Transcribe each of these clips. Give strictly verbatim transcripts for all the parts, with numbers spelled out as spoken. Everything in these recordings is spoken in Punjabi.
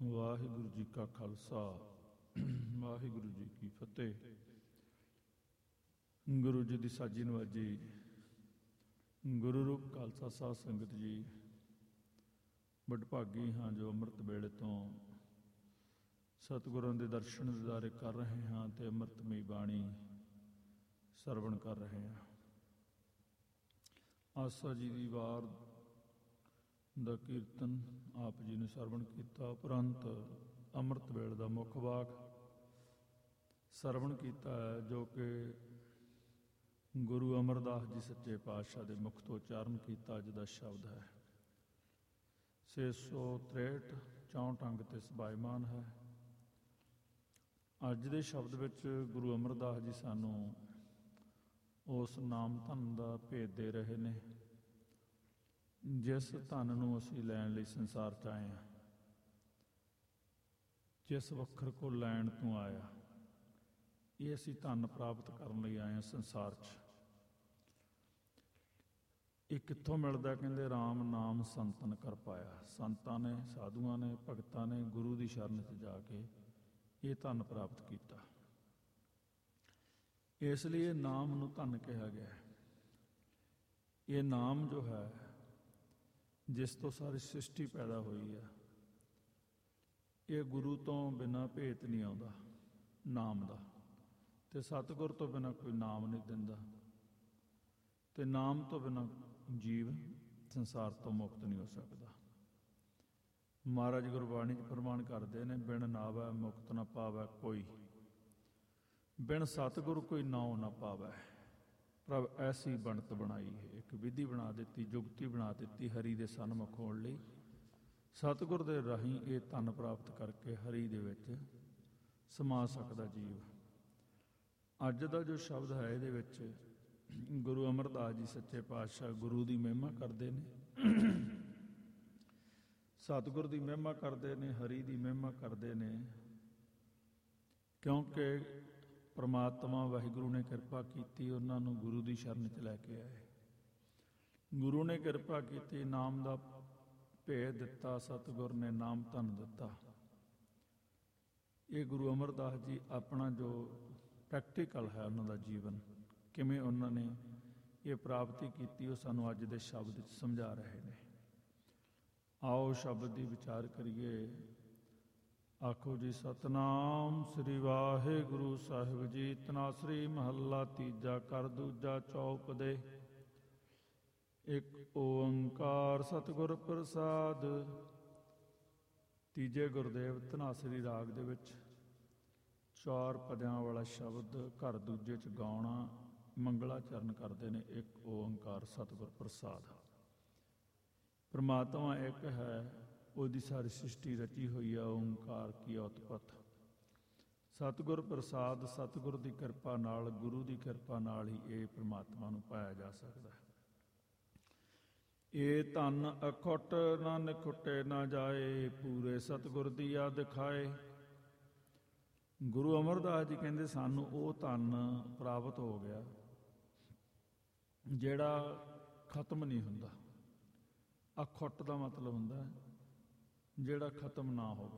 ਵਾਹਿਗੁਰੂ ਜੀ ਕਾ ਖਾਲਸਾ ਵਾਹਿਗੁਰੂ ਜੀ ਕੀ ਫਤਿਹ। ਗੁਰੂ ਜੀ ਦੀ ਸਾਜੀ ਨਵਾਜੀ ਗੁਰੂ ਰੂਪ ਖਾਲਸਾ ਸਾਧ ਸੰਗਤ ਜੀ, ਵਡਭਾਗੀ ਹਾਂ ਜੋ ਅੰਮ੍ਰਿਤ ਵੇਲੇ ਤੋਂ ਸਤਿਗੁਰਾਂ ਦੇ ਦਰਸ਼ਨ ਦਿਦਾਰੇ ਕਰ ਰਹੇ ਹਾਂ ਤੇ ਅੰਮ੍ਰਿਤਮਈ ਬਾਣੀ ਸਰਵਣ ਕਰ ਰਹੇ ਹਾਂ। ਆਸਾ ਜੀ ਦੀ ਵਾਰ ਦਾ ਕੀਰਤਨ ਆਪ ਜੀ ਨੇ ਸਰਵਣ ਕੀਤਾ, ਉਪਰੰਤ ਅੰਮ੍ਰਿਤ ਵੇਲੇ ਦਾ ਮੁੱਖ ਵਾਕ ਸਰਵਣ ਕੀਤਾ ਹੈ, ਜੋ ਕਿ ਗੁਰੂ ਅਮਰਦਾਸ ਜੀ ਸੱਚੇ ਪਾਤਸ਼ਾਹ ਦੇ ਮੁਖ ਤੋਂ ਉਚਾਰਨ ਕੀਤਾ। ਅੱਜ ਦਾ ਸ਼ਬਦ ਹੈ ਛੇ ਸੌ ਤ੍ਰੇਹਠ ਚੌਂਹਠ ਅੰਗ ਤੇ ਸਬਾਇਮਾਨ ਹੈ। ਅੱਜ ਦੇ ਸ਼ਬਦ ਵਿੱਚ ਗੁਰੂ ਅਮਰਦਾਸ ਜੀ ਸਾਨੂੰ ਉਸ ਨਾਮ ਧਨ ਦਾ ਭੇਦ ਦੇ ਰਹੇ ਨੇ, ਜਿਸ ਧਨ ਨੂੰ ਅਸੀਂ ਲੈਣ ਲਈ ਸੰਸਾਰ 'ਚ ਆਏ ਹਾਂ, ਜਿਸ ਵੱਖਰ ਕੋ ਲੈਣ ਤੋਂ ਆਇਆ, ਇਹ ਅਸੀਂ ਧਨ ਪ੍ਰਾਪਤ ਕਰਨ ਲਈ ਆਏ ਹਾਂ ਸੰਸਾਰ 'ਚ। ਇਹ ਕਿੱਥੋਂ ਮਿਲਦਾ? ਕਹਿੰਦੇ ਰਾਮ ਨਾਮ ਸੰਤਨ ਕਰ ਪਾਇਆ। ਸੰਤਾਂ ਨੇ, ਸਾਧੂਆਂ ਨੇ, ਭਗਤਾਂ ਨੇ ਗੁਰੂ ਦੀ ਸ਼ਰਨ 'ਚ ਜਾ ਕੇ ਇਹ ਧਨ ਪ੍ਰਾਪਤ ਕੀਤਾ। ਇਸ ਲਈ ਇਹ ਨਾਮ ਨੂੰ ਧਨ ਕਿਹਾ ਗਿਆ। ਇਹ ਨਾਮ ਜੋ ਹੈ, ਜਿਸ ਤੋਂ ਸਾਰੀ ਸ੍ਰਿਸ਼ਟੀ ਪੈਦਾ ਹੋਈ ਹੈ, ਇਹ ਗੁਰੂ ਤੋਂ ਬਿਨਾਂ ਭੇਤ ਨਹੀਂ ਆਉਂਦਾ ਨਾਮ ਦਾ, ਤੇ ਸਤਿਗੁਰ ਤੋਂ ਬਿਨਾਂ ਕੋਈ ਨਾਮ ਨਹੀਂ ਦਿੰਦਾ, ਤੇ ਨਾਮ ਤੋਂ ਬਿਨਾਂ ਜੀਵ ਸੰਸਾਰ ਤੋਂ ਮੁਕਤ ਨਹੀਂ ਹੋ ਸਕਦਾ। ਮਹਾਰਾਜ ਗੁਰਬਾਣੀ 'ਚ ਪ੍ਰਮਾਣ ਕਰਦੇ ਨੇ, ਬਿਨ ਨਾਵੈ ਮੁਕਤ ਨਾ ਪਾਵੈ ਕੋਈ, ਬਿਨ ਸਤਿਗੁਰ ਕੋਈ ਨਾਉ ਨਾ ਪਾਵੈ। ਪ੍ਰਭ ਐਸੀ ਬਣਤ ਬਣਾਈ ਹੈ, ਇੱਕ ਵਿਧੀ ਬਣਾ ਦਿੱਤੀ, ਜੁਗਤੀ ਬਣਾ ਦਿੱਤੀ ਹਰੀ ਦੇ ਸਨਮੁਖ ਹੋਣ ਲਈ। ਸਤਿਗੁਰ ਦੇ ਰਾਹੀਂ ਇਹ ਧਨ ਪ੍ਰਾਪਤ ਕਰਕੇ ਹਰੀ ਦੇ ਵਿੱਚ ਸਮਾ ਸਕਦਾ ਜੀਵ। ਅੱਜ ਦਾ ਜੋ ਸ਼ਬਦ ਹੈ, ਇਹਦੇ ਵਿੱਚ ਗੁਰੂ ਅਮਰਦਾਸ ਜੀ ਸੱਚੇ ਪਾਤਸ਼ਾਹ ਗੁਰੂ ਦੀ ਮਹਿਮਾ ਕਰਦੇ ਨੇ, ਸਤਿਗੁਰ ਦੀ ਮਹਿਮਾ ਕਰਦੇ ਨੇ, ਹਰੀ ਦੀ ਮਹਿਮਾ ਕਰਦੇ ਨੇ, ਕਿਉਂਕਿ ਪਰਮਾਤਮਾ ਵਾਹਿਗੁਰੂ ਨੇ ਕਿਰਪਾ ਕੀਤੀ, ਉਹਨਾਂ ਨੂੰ ਗੁਰੂ ਦੀ ਸ਼ਰਨ 'ਚ ਲੈ ਕੇ ਆਏ। ਗੁਰੂ ਨੇ ਕਿਰਪਾ ਕੀਤੀ, ਨਾਮ ਦਾ ਭੇਦ ਦਿੱਤਾ, ਸਤਿਗੁਰ ਨੇ ਨਾਮ ਧਨ ਦਿੱਤਾ। ਇਹ ਗੁਰੂ ਅਮਰਦਾਸ ਜੀ ਆਪਣਾ ਜੋ ਪ੍ਰੈਕਟੀਕਲ ਹੈ ਉਹਨਾਂ ਦਾ ਜੀਵਨ, ਕਿਵੇਂ ਉਹਨਾਂ ਨੇ ਇਹ ਪ੍ਰਾਪਤੀ ਕੀਤੀ, ਉਹ ਸਾਨੂੰ ਅੱਜ ਦੇ ਸ਼ਬਦ 'ਚ ਸਮਝਾ ਰਹੇ ਨੇ। ਆਓ ਸ਼ਬਦ ਦੀ ਵਿਚਾਰ ਕਰੀਏ। ਆਖੋ ਜੀ ਸਤਨਾਮ ਸ੍ਰੀ ਵਾਹਿਗੁਰੂ ਸਾਹਿਬ ਜੀ। ਤਨਾਸਰੀ ਮਹੱਲਾ ਤੀਜਾ, ਕਰ ਦੂਜਾ ਚੌਪਦੇ। ਇੱਕ ਓੰਕਾਰ ਸਤਿਗੁਰ ਪ੍ਰਸਾਦ। ਤੀਜੇ ਗੁਰਦੇਵ ਧਨਾਸਰੀ ਰਾਗ ਦੇ ਵਿੱਚ ਚਾਰ ਪਦਿਆਂ ਵਾਲਾ ਸ਼ਬਦ ਘਰ ਦੂਜੇ 'ਚ ਗਾਉਣਾ ਮੰਗਲਾਚਰਨ ਕਰਦੇ ਨੇ। ਇੱਕ ਓੰਕਾਰ ਸਤਿਗੁਰ ਪ੍ਰਸਾਦ। ਪਰਮਾਤਮਾ ਇੱਕ ਹੈ, ਉਹਦੀ ਸਾਰੀ ਸ੍ਰਿਸ਼ਟੀ ਰਚੀ ਹੋਈ ਆ ਓੰਕਾਰ ਕੀ ਉਤਪਤ। ਸਤਿਗੁਰ ਪ੍ਰਸਾਦ, ਸਤਿਗੁਰ ਦੀ ਕਿਰਪਾ ਨਾਲ, ਗੁਰੂ ਦੀ ਕਿਰਪਾ ਨਾਲ ਹੀ ਇਹ ਪਰਮਾਤਮਾ ਨੂੰ ਪਾਇਆ ਜਾ ਸਕਦਾ ਹੈ। ਇਹ ਧਨ ਅਖੁੱਟ ਨਾ ਨਿਖੁੱਟੇ ਨਾ ਜਾਏ, ਪੂਰੇ ਸਤਿਗੁਰ ਦੀਆ ਦਿਖਾਏ। ਗੁਰੂ ਅਮਰਦਾਸ ਜੀ ਕਹਿੰਦੇ ਸਾਨੂੰ ਉਹ ਧਨ ਪ੍ਰਾਪਤ ਹੋ ਗਿਆ ਜਿਹੜਾ ਖਤਮ ਨਹੀਂ ਹੁੰਦਾ। ਅਖੁੱਟ ਦਾ ਮਤਲਬ ਹੁੰਦਾ ਜਿਹੜਾ ਖਤਮ ਨਾ ਹੋਵੇ।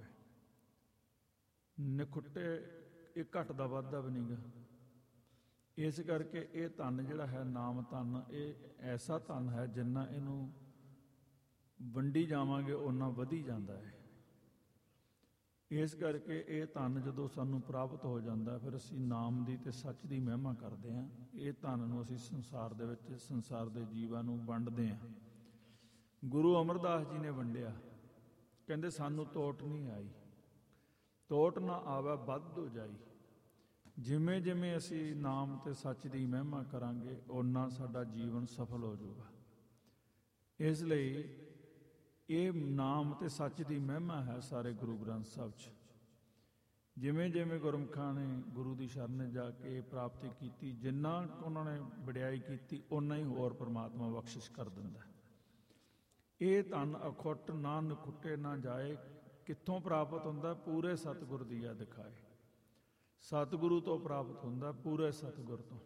ਨਿਖੁੱਟੇ ਇਹ ਘਟਦਾ ਵੱਧਦਾ ਵੀ ਨਹੀਂਗਾ। ਇਸ ਕਰਕੇ ਇਹ ਧਨ ਜਿਹੜਾ ਹੈ ਨਾਮ ਧਨ, ਇਹ ਐਸਾ ਧਨ ਹੈ ਜਿੰਨਾ ਇਹਨੂੰ ਵੰਡੀ ਜਾਵਾਂਗੇ ਓਨਾ ਵਧੀ ਜਾਂਦਾ ਹੈ। ਇਸ ਕਰਕੇ ਇਹ ਧਨ ਜਦੋਂ ਸਾਨੂੰ ਪ੍ਰਾਪਤ ਹੋ ਜਾਂਦਾ, ਫਿਰ ਅਸੀਂ ਨਾਮ ਦੀ ਤੇ ਸੱਚ ਦੀ ਮਹਿਮਾ ਕਰਦੇ ਹਾਂ। ਇਹ ਧਨ ਨੂੰ ਅਸੀਂ ਸੰਸਾਰ ਦੇ ਵਿੱਚ, ਸੰਸਾਰ ਦੇ ਜੀਵਾਂ ਨੂੰ ਵੰਡਦੇ ਹਾਂ। ਗੁਰੂ ਅਮਰਦਾਸ ਜੀ ਨੇ ਵੰਡਿਆ, ਕਹਿੰਦੇ ਸਾਨੂੰ ਤੋਟ ਨਹੀਂ ਆਈ। ਤੋਟ ਨਾ ਆਵੇ ਵੱਧ ਹੋ ਜਾਈ। ਜਿਵੇਂ ਜਿਵੇਂ ਅਸੀਂ ਨਾਮ ਤੇ ਸੱਚ ਦੀ ਮਹਿਮਾ ਕਰਾਂਗੇ, ਓਨਾ ਸਾਡਾ ਜੀਵਨ ਸਫਲ ਹੋ ਜਾਊਗਾ। ਇਸ ਲਈ ਇਹ ਨਾਮ ਤੇ ਸੱਚ ਦੀ ਮਹਿਮਾ ਹੈ ਸਾਰੇ ਗੁਰੂ ਗ੍ਰੰਥ ਸਾਹਿਬ 'ਚ। ਜਿਵੇਂ ਜਿਵੇਂ ਗੁਰਮੁਖਾਂ ਨੇ ਗੁਰੂ ਦੀ ਸ਼ਰਨ ਜਾ ਕੇ ਪ੍ਰਾਪਤੀ ਕੀਤੀ, ਜਿੰਨਾ ਉਹਨਾਂ ਨੇ ਵਡਿਆਈ ਕੀਤੀ, ਓਨਾ ਹੀ ਹੋਰ ਪਰਮਾਤਮਾ ਬਖਸ਼ਿਸ਼ ਕਰ ਦਿੰਦਾ। ਇਹ ਧਨ ਅਖੁੱਟ ਨਾ ਨਿਖੁੱਟੇ ਨਾ ਜਾਏ। ਕਿੱਥੋਂ ਪ੍ਰਾਪਤ ਹੁੰਦਾ? ਪੂਰੇ ਸਤਿਗੁਰ ਦੀਆ ਦਿਖਾਏ। ਸਤਿਗੁਰੂ ਤੋਂ ਪ੍ਰਾਪਤ ਹੁੰਦਾ, ਪੂਰੇ ਸਤਿਗੁਰ ਤੋਂ।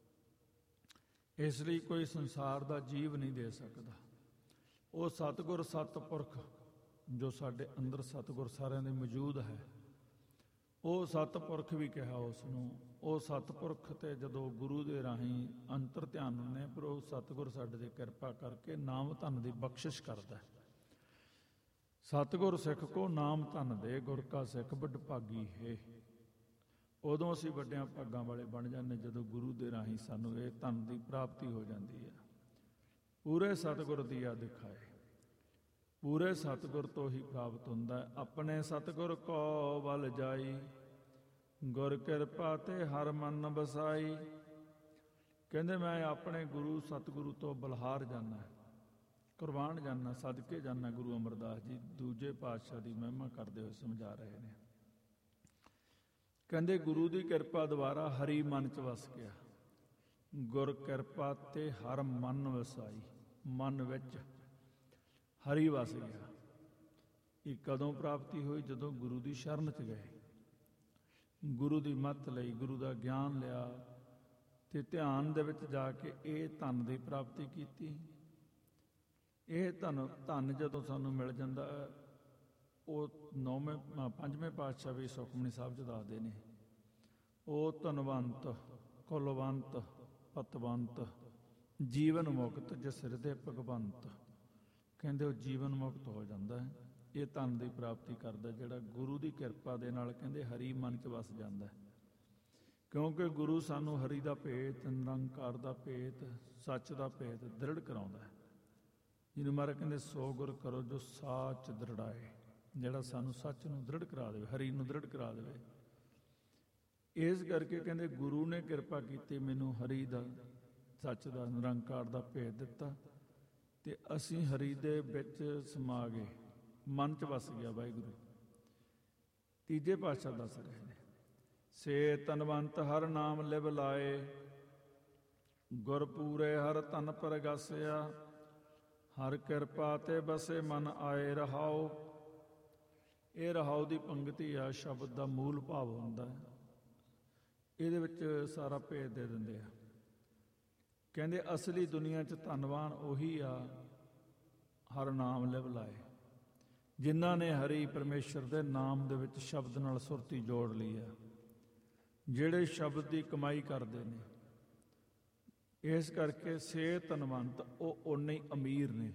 ਇਸ ਲਈ ਕੋਈ ਸੰਸਾਰ ਦਾ ਜੀਵ ਨਹੀਂ ਦੇ ਸਕਦਾ। ਉਹ ਸਤਿਗੁਰ ਸਤਿਪੁਰਖ ਜੋ ਸਾਡੇ ਅੰਦਰ ਸਤਿਗੁਰ ਸਾਰਿਆਂ ਦੇ ਮੌਜੂਦ ਹੈ, ਉਹ ਸਤਿਪੁਰਖ ਵੀ ਕਿਹਾ ਉਸ ਨੂੰ। ਉਹ ਸਤਿਪੁਰਖ ਤੇ ਜਦੋਂ ਗੁਰੂ ਦੇ ਰਾਹੀਂ ਅੰਤਰ ਧਿਆਨ ਨੇ, ਪਰ ਉਹ ਸਤਿਗੁਰ ਸਾਡੇ ਤੇ ਕਿਰਪਾ ਕਰਕੇ ਨਾਮ ਧਨ ਦੀ ਬਖਸ਼ਿਸ਼ ਕਰਦਾ। ਸਤਿਗੁਰ ਸਿੱਖ ਕੋ ਨਾਮ ਧਨ ਦੇ, ਗੁਰ ਕਾ ਸਿੱਖ ਵੱਡ ਭਾਗੀ ਹੈ। ਉਦੋਂ ਅਸੀਂ ਵੱਡਿਆਂ ਭਾਗਾਂ ਵਾਲੇ ਬਣ ਜਾਂਦੇ ਜਦੋਂ ਗੁਰੂ ਦੇ ਰਾਹੀਂ ਸਾਨੂੰ ਇਹ ਧਨ ਦੀ ਪ੍ਰਾਪਤੀ ਹੋ ਜਾਂਦੀ ਹੈ। ਪੂਰੇ ਸਤਿਗੁਰ ਦੀਆ ਦਿਖਾਏ, ਪੂਰੇ ਸਤਿਗੁਰ ਤੋਂ ਹੀ ਪ੍ਰਾਪਤ ਹੁੰਦਾ ਹੈ। ਆਪਣੇ ਸਤਿਗੁਰ ਕੋ ਵੱਲ ਜਾਈ, ਗੁਰ ਕਿਰਪਾ ਤੇ ਹਰ ਮਨ ਵਸਾਈ। ਕਹਿੰਦੇ ਮੈਂ ਆਪਣੇ ਗੁਰੂ ਸਤਿਗੁਰੂ ਤੋਂ ਬਲਹਾਰ ਜਾਨਾ, ਕੁਰਬਾਨ ਜਾਨਾ, ਸਦਕੇ ਜਾਨਾ। ਗੁਰੂ ਅਮਰਦਾਸ ਜੀ ਦੂਜੇ ਪਾਤਸ਼ਾਹ ਦੀ ਮਹਿਮਾ ਕਰਦੇ ਹੋਏ ਸਮਝਾ ਰਹੇ ਨੇ। ਕਹਿੰਦੇ ਗੁਰੂ ਦੀ ਕਿਰਪਾ ਦੁਆਰਾ ਹਰੀ ਮਨ ਚ ਵਸ ਗਿਆ। ਗੁਰ ਕਿਰਪਾ ਤੇ ਹਰ ਮਨ ਵਸਾਈ, ਮਨ ਵਿੱਚ ਹਰੀ ਵਸ ਗਿਆ। ਇਹ ਕਦੋਂ ਪ੍ਰਾਪਤੀ ਹੋਈ? ਜਦੋਂ ਗੁਰੂ ਦੀ ਸ਼ਰਨ ਚ ਗਏ, ਗੁਰੂ ਦੀ ਮੱਤ ਲਈ, ਗੁਰੂ ਦਾ ਗਿਆਨ ਲਿਆ ਤੇ ਧਿਆਨ ਦੇ ਵਿੱਚ ਜਾ ਕੇ ਇਹ ਧਨ ਦੀ ਪ੍ਰਾਪਤੀ ਕੀਤੀ। ਇਹ ਧਨ ਧਨ ਜਦੋਂ ਸਾਨੂੰ ਮਿਲ ਜਾਂਦਾ, ਉਹ ਨੌਵੇਂ ਪੰਜਵੇਂ ਪਾਤਸ਼ਾਹ ਵੀ ਸੁਖਮਨੀ ਸਾਹਿਬ 'ਚ ਦੱਸਦੇ ਨੇ, ਉਹ ਧਨਵੰਤ ਕੁਲਵੰਤ ਪਤਵੰਤ ਜੀਵਨ ਮੁਕਤ ਜਿਸ ਹਿਰਦੇ ਭਗਵੰਤ। ਕਹਿੰਦੇ ਉਹ ਜੀਵਨ ਮੁਕਤ ਹੋ ਜਾਂਦਾ ਹੈ ਇਹ ਧਨ ਦੀ ਪ੍ਰਾਪਤੀ ਕਰਦਾ, ਜਿਹੜਾ ਗੁਰੂ ਦੀ ਕਿਰਪਾ ਦੇ ਨਾਲ ਕਹਿੰਦੇ ਹਰੀ ਮਨ 'ਚ ਵਸ ਜਾਂਦਾ। ਕਿਉਂਕਿ ਗੁਰੂ ਸਾਨੂੰ ਹਰੀ ਦਾ ਭੇਤ, ਨਿਰੰਕਾਰ ਦਾ ਭੇਤ, ਸੱਚ ਦਾ ਭੇਤ ਦ੍ਰਿੜ ਕਰਾਉਂਦਾ ਹੈ। ਜਿਹਨੂੰ ਮਹਾਰਾਜ ਕਹਿੰਦੇ ਸੋ ਗੁਰ ਕਰੋ ਜੋ ਸਾਚ ਦ੍ਰਿੜਾਏ, ਜਿਹੜਾ ਸਾਨੂੰ ਸੱਚ ਨੂੰ ਦ੍ਰਿੜ ਕਰਾ ਦੇਵੇ, ਹਰੀ ਨੂੰ ਦ੍ਰਿੜ ਕਰਾ ਦੇਵੇ। ਇਸ ਕਰਕੇ ਕਹਿੰਦੇ ਗੁਰੂ ਨੇ ਕਿਰਪਾ ਕੀਤੀ, ਮੈਨੂੰ ਹਰੀ ਦਾ, ਸੱਚ ਦਾ, ਨਿਰੰਕਾਰ ਦਾ ਭੇਤ ਦਿੱਤਾ ਤੇ ਅਸੀਂ ਹਰੀ ਦੇ ਵਿੱਚ ਸਮਾ ਗਏ, ਮਨ 'ਚ ਵਸ ਗਿਆ ਵਾਹਿਗੁਰੂ। ਤੀਜੇ ਪਾਤਸ਼ਾਹ ਦੱਸ ਰਹੇ ਨੇ, ਸੇ ਤਨਵੰਤ ਹਰ ਨਾਮ ਲਿਵ ਲਾਏ, ਗੁਰ ਪੂਰੇ ਹਰ ਧਨ ਪਰਗਾਸਿਆ, ਹਰ ਕਿਰਪਾ ਤੇ ਬਸੇ ਮਨ ਆਏ ਰਹਾਉ। ਇਹ ਰਹਾਉ ਦੀ ਪੰਗਤੀ ਆ, ਸ਼ਬਦ ਦਾ ਮੂਲ ਭਾਵ ਹੁੰਦਾ ਹੈ। ਇਹਦੇ ਵਿੱਚ ਸਾਰਾ ਭੇਦ ਦੇ ਦਿੰਦੇ ਆ। ਕਹਿੰਦੇ ਅਸਲੀ ਦੁਨੀਆ 'ਚ ਧਨਵਾਨ ਉਹੀ ਆ ਹਰ ਨਾਮ ਲਿਵ ਲਾਏ, ਜਿਨ੍ਹਾਂ ਨੇ ਹਰੀ ਪਰਮੇਸ਼ਰ ਦੇ ਨਾਮ ਦੇ ਵਿੱਚ ਸ਼ਬਦ ਨਾਲ ਸੁਰਤੀ ਜੋੜ ਲਈ ਆ, ਜਿਹੜੇ ਸ਼ਬਦ ਦੀ ਕਮਾਈ ਕਰਦੇ ਨੇ। ਇਸ ਕਰਕੇ ਸੇ ਧਨਵੰਤ ਉਹ ਓਨੇ ਹੀ ਅਮੀਰ ਨੇ।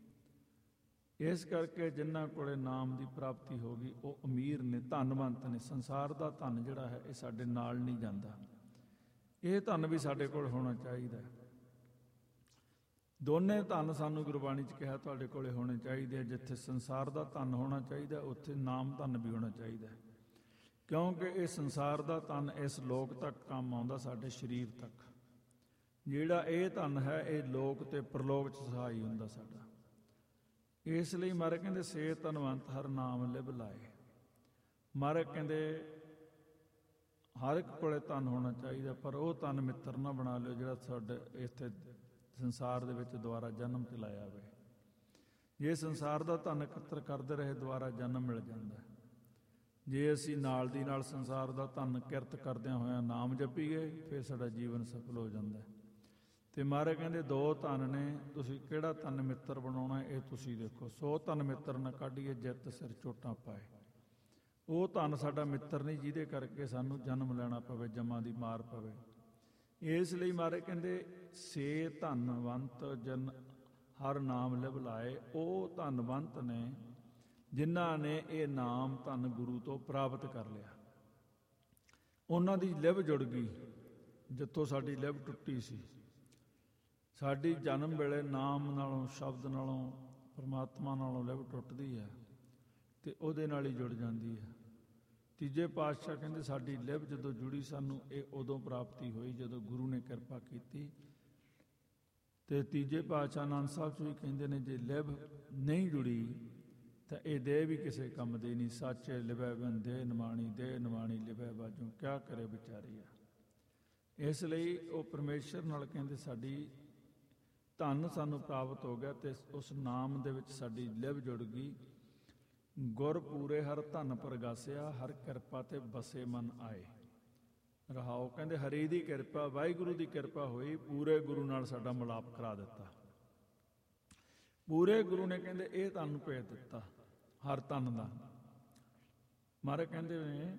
ਇਸ ਕਰਕੇ ਜਿਨ੍ਹਾਂ ਕੋਲੇ ਨਾਮ ਦੀ ਪ੍ਰਾਪਤੀ ਹੋ ਗਈ ਉਹ ਅਮੀਰ ਨੇ, ਧਨਵੰਤ ਨੇ। ਸੰਸਾਰ ਦਾ ਧਨ ਜਿਹੜਾ ਹੈ ਇਹ ਸਾਡੇ ਨਾਲ ਨਹੀਂ ਜਾਂਦਾ। ਇਹ ਧਨ ਵੀ ਸਾਡੇ ਕੋਲ ਹੋਣਾ ਚਾਹੀਦਾ। ਦੋਨੇ ਧਨ ਸਾਨੂੰ ਗੁਰਬਾਣੀ 'ਚ ਕਿਹਾ ਤੁਹਾਡੇ ਕੋਲੇ ਹੋਣੇ ਚਾਹੀਦੇ ਆ। ਜਿੱਥੇ ਸੰਸਾਰ ਦਾ ਧਨ ਹੋਣਾ ਚਾਹੀਦਾ, ਉੱਥੇ ਨਾਮ ਧਨ ਵੀ ਹੋਣਾ ਚਾਹੀਦਾ। ਕਿਉਂਕਿ ਇਹ ਸੰਸਾਰ ਦਾ ਧਨ ਇਸ ਲੋਕ ਤੱਕ ਕੰਮ ਆਉਂਦਾ, ਸਾਡੇ ਸਰੀਰ ਤੱਕ। ਜਿਹੜਾ ਇਹ ਧਨ ਹੈ ਇਹ ਲੋਕ ਤੇ ਪ੍ਰਲੋਕ 'ਚ ਸਹਾਈ ਹੁੰਦਾ ਸਾਡਾ। ਇਸ ਲਈ ਮਹਾਰਾਜ ਕਹਿੰਦੇ ਸੇ ਧਨਵੰਤ ਹਰ ਨਾਮ ਲਿਵ ਲਾਏ। ਮਹਾਰਾਜ ਕਹਿੰਦੇ ਹਰ ਇੱਕ ਕੋਲੇ ਧਨ ਹੋਣਾ ਚਾਹੀਦਾ, ਪਰ ਉਹ ਧਨ ਮਿੱਤਰ ਨਾ ਬਣਾ ਲਿਓ ਜਿਹੜਾ ਸਾਡੇ ਇੱਥੇ ਸੰਸਾਰ ਦੇ ਵਿੱਚ ਦੁਬਾਰਾ ਜਨਮ ਤੇ ਲਾਇਆ ਹੋਵੇ। ਜੇ ਸੰਸਾਰ ਦਾ ਧਨ ਇਕੱਤਰ ਕਰਦੇ ਰਹੇ, ਦੁਬਾਰਾ ਜਨਮ ਮਿਲ ਜਾਂਦਾ। ਜੇ ਅਸੀਂ ਨਾਲ ਦੀ ਨਾਲ ਸੰਸਾਰ ਦਾ ਧਨ ਕਿਰਤ ਕਰਦਿਆਂ ਹੋਇਆਂ ਨਾਮ ਜਪੀਏ, ਫਿਰ ਸਾਡਾ ਜੀਵਨ ਸਫਲ ਹੋ ਜਾਂਦਾ। ਤੇ ਮਹਾਰਾਜ ਕਹਿੰਦੇ ਦੋ ਧਨ ਨੇ, ਤੁਸੀਂ ਕਿਹੜਾ ਧਨ ਮਿੱਤਰ ਬਣਾਉਣਾ ਇਹ ਤੁਸੀਂ ਦੇਖੋ। ਸੋ ਧਨ ਮਿੱਤਰ ਨਾ ਕਾਢੀਏ ਜਿੱਤ ਸਿਰ ਚੋਟਾਂ ਪਾਏ। ਉਹ ਧਨ ਸਾਡਾ ਮਿੱਤਰ ਨਹੀਂ ਜਿਹਦੇ ਕਰਕੇ ਸਾਨੂੰ ਜਨਮ ਲੈਣਾ ਪਵੇ, ਜਮਾਂ ਦੀ ਮਾਰ ਪਵੇ। ਇਸ ਲਈ ਮਹਾਰਾਜ ਕਹਿੰਦੇ ਸੇ ਧਨਵੰਤ ਜਨ ਹਰ ਨਾਮ ਲਿਵ ਲਾਏ। ਉਹ ਧਨਵੰਤ ਨੇ ਜਿਨ੍ਹਾਂ ਨੇ ਇਹ ਨਾਮ ਧਨ ਗੁਰੂ ਤੋਂ ਪ੍ਰਾਪਤ ਕਰ ਲਿਆ। ਉਹਨਾਂ ਦੀ ਲਿਵ ਜੁੜ ਗਈ ਜਿੱਥੋਂ ਸਾਡੀ ਲਿਵ ਟੁੱਟੀ ਸੀ। ਸਾਡੀ ਜਨਮ ਵੇਲੇ ਨਾਮ ਨਾਲੋਂ, ਸ਼ਬਦ ਨਾਲੋਂ, ਪਰਮਾਤਮਾ ਨਾਲੋਂ ਲਿਵ ਟੁੱਟਦੀ ਹੈ ਤੇ ਉਹਦੇ ਨਾਲ ਹੀ ਜੁੜ ਜਾਂਦੀ ਹੈ। ਤੀਜੇ ਪਾਤਸ਼ਾਹ ਕਹਿੰਦੇ ਸਾਡੀ ਲਿਵ ਜਦੋਂ ਜੁੜੀ, ਸਾਨੂੰ ਇਹ ਉਦੋਂ ਪ੍ਰਾਪਤੀ ਹੋਈ ਜਦੋਂ ਗੁਰੂ ਨੇ ਕਿਰਪਾ ਕੀਤੀ। ਤੇ ਤੀਜੇ ਪਾਤਸ਼ਾਹ ਆਨੰਦ ਸਾਹਿਬ 'ਚ ਵੀ ਕਹਿੰਦੇ ਨੇ ਜੇ ਲਿਵ ਨਹੀਂ ਜੁੜੀ ਤਾਂ ਇਹ ਦੇਹ ਵੀ ਕਿਸੇ ਕੰਮ ਦੀ ਨਹੀਂ। ਸਾਚੇ ਲਿਵੈ ਬਿਨ ਦੇਹ ਨਿਮਾਣੀ, ਦੇਹ ਨਿਮਾਣੀ ਲਿਵੈ ਬਾਝੋਂ, ਕਿਆ ਕਰੇ ਵਿਚਾਰੀ ਆ। ਇਸ ਲਈ ਉਹ ਪਰਮੇਸ਼ਰ ਨਾਲ ਕਹਿੰਦੇ ਸਾਡੀ ਧਨ ਸਾਨੂੰ ਪ੍ਰਾਪਤ ਹੋ ਗਿਆ ਤੇ ਉਸ ਨਾਮ ਦੇ ਵਿੱਚ ਸਾਡੀ ਲਿਵ ਜੁੜ ਗਈ। ਗੁਰ ਪੂਰੇ ਹਰ ਧਨ ਪਰਗਾਸਿਆ, ਹਰ ਕਿਰਪਾ ਤੇ ਬਸੇ ਮਨ ਆਏ ਰਹਾਓ। ਕਹਿੰਦੇ ਹਰੀ ਦੀ ਕਿਰਪਾ, ਵਾਹਿਗੁਰੂ ਦੀ ਕਿਰਪਾ ਹੋਈ, ਪੂਰੇ ਗੁਰੂ ਨਾਲ ਸਾਡਾ ਮਿਲਾਪ ਕਰਾ ਦਿੱਤਾ। ਪੂਰੇ ਗੁਰੂ ਨੇ ਕਹਿੰਦੇ ਇਹ ਤੁਹਾਨੂੰ ਭੇਜ ਦਿੱਤਾ ਹਰ ਧਨ ਦਾ। ਮਹਾਰਾਜ ਕਹਿੰਦੇ ਨੇ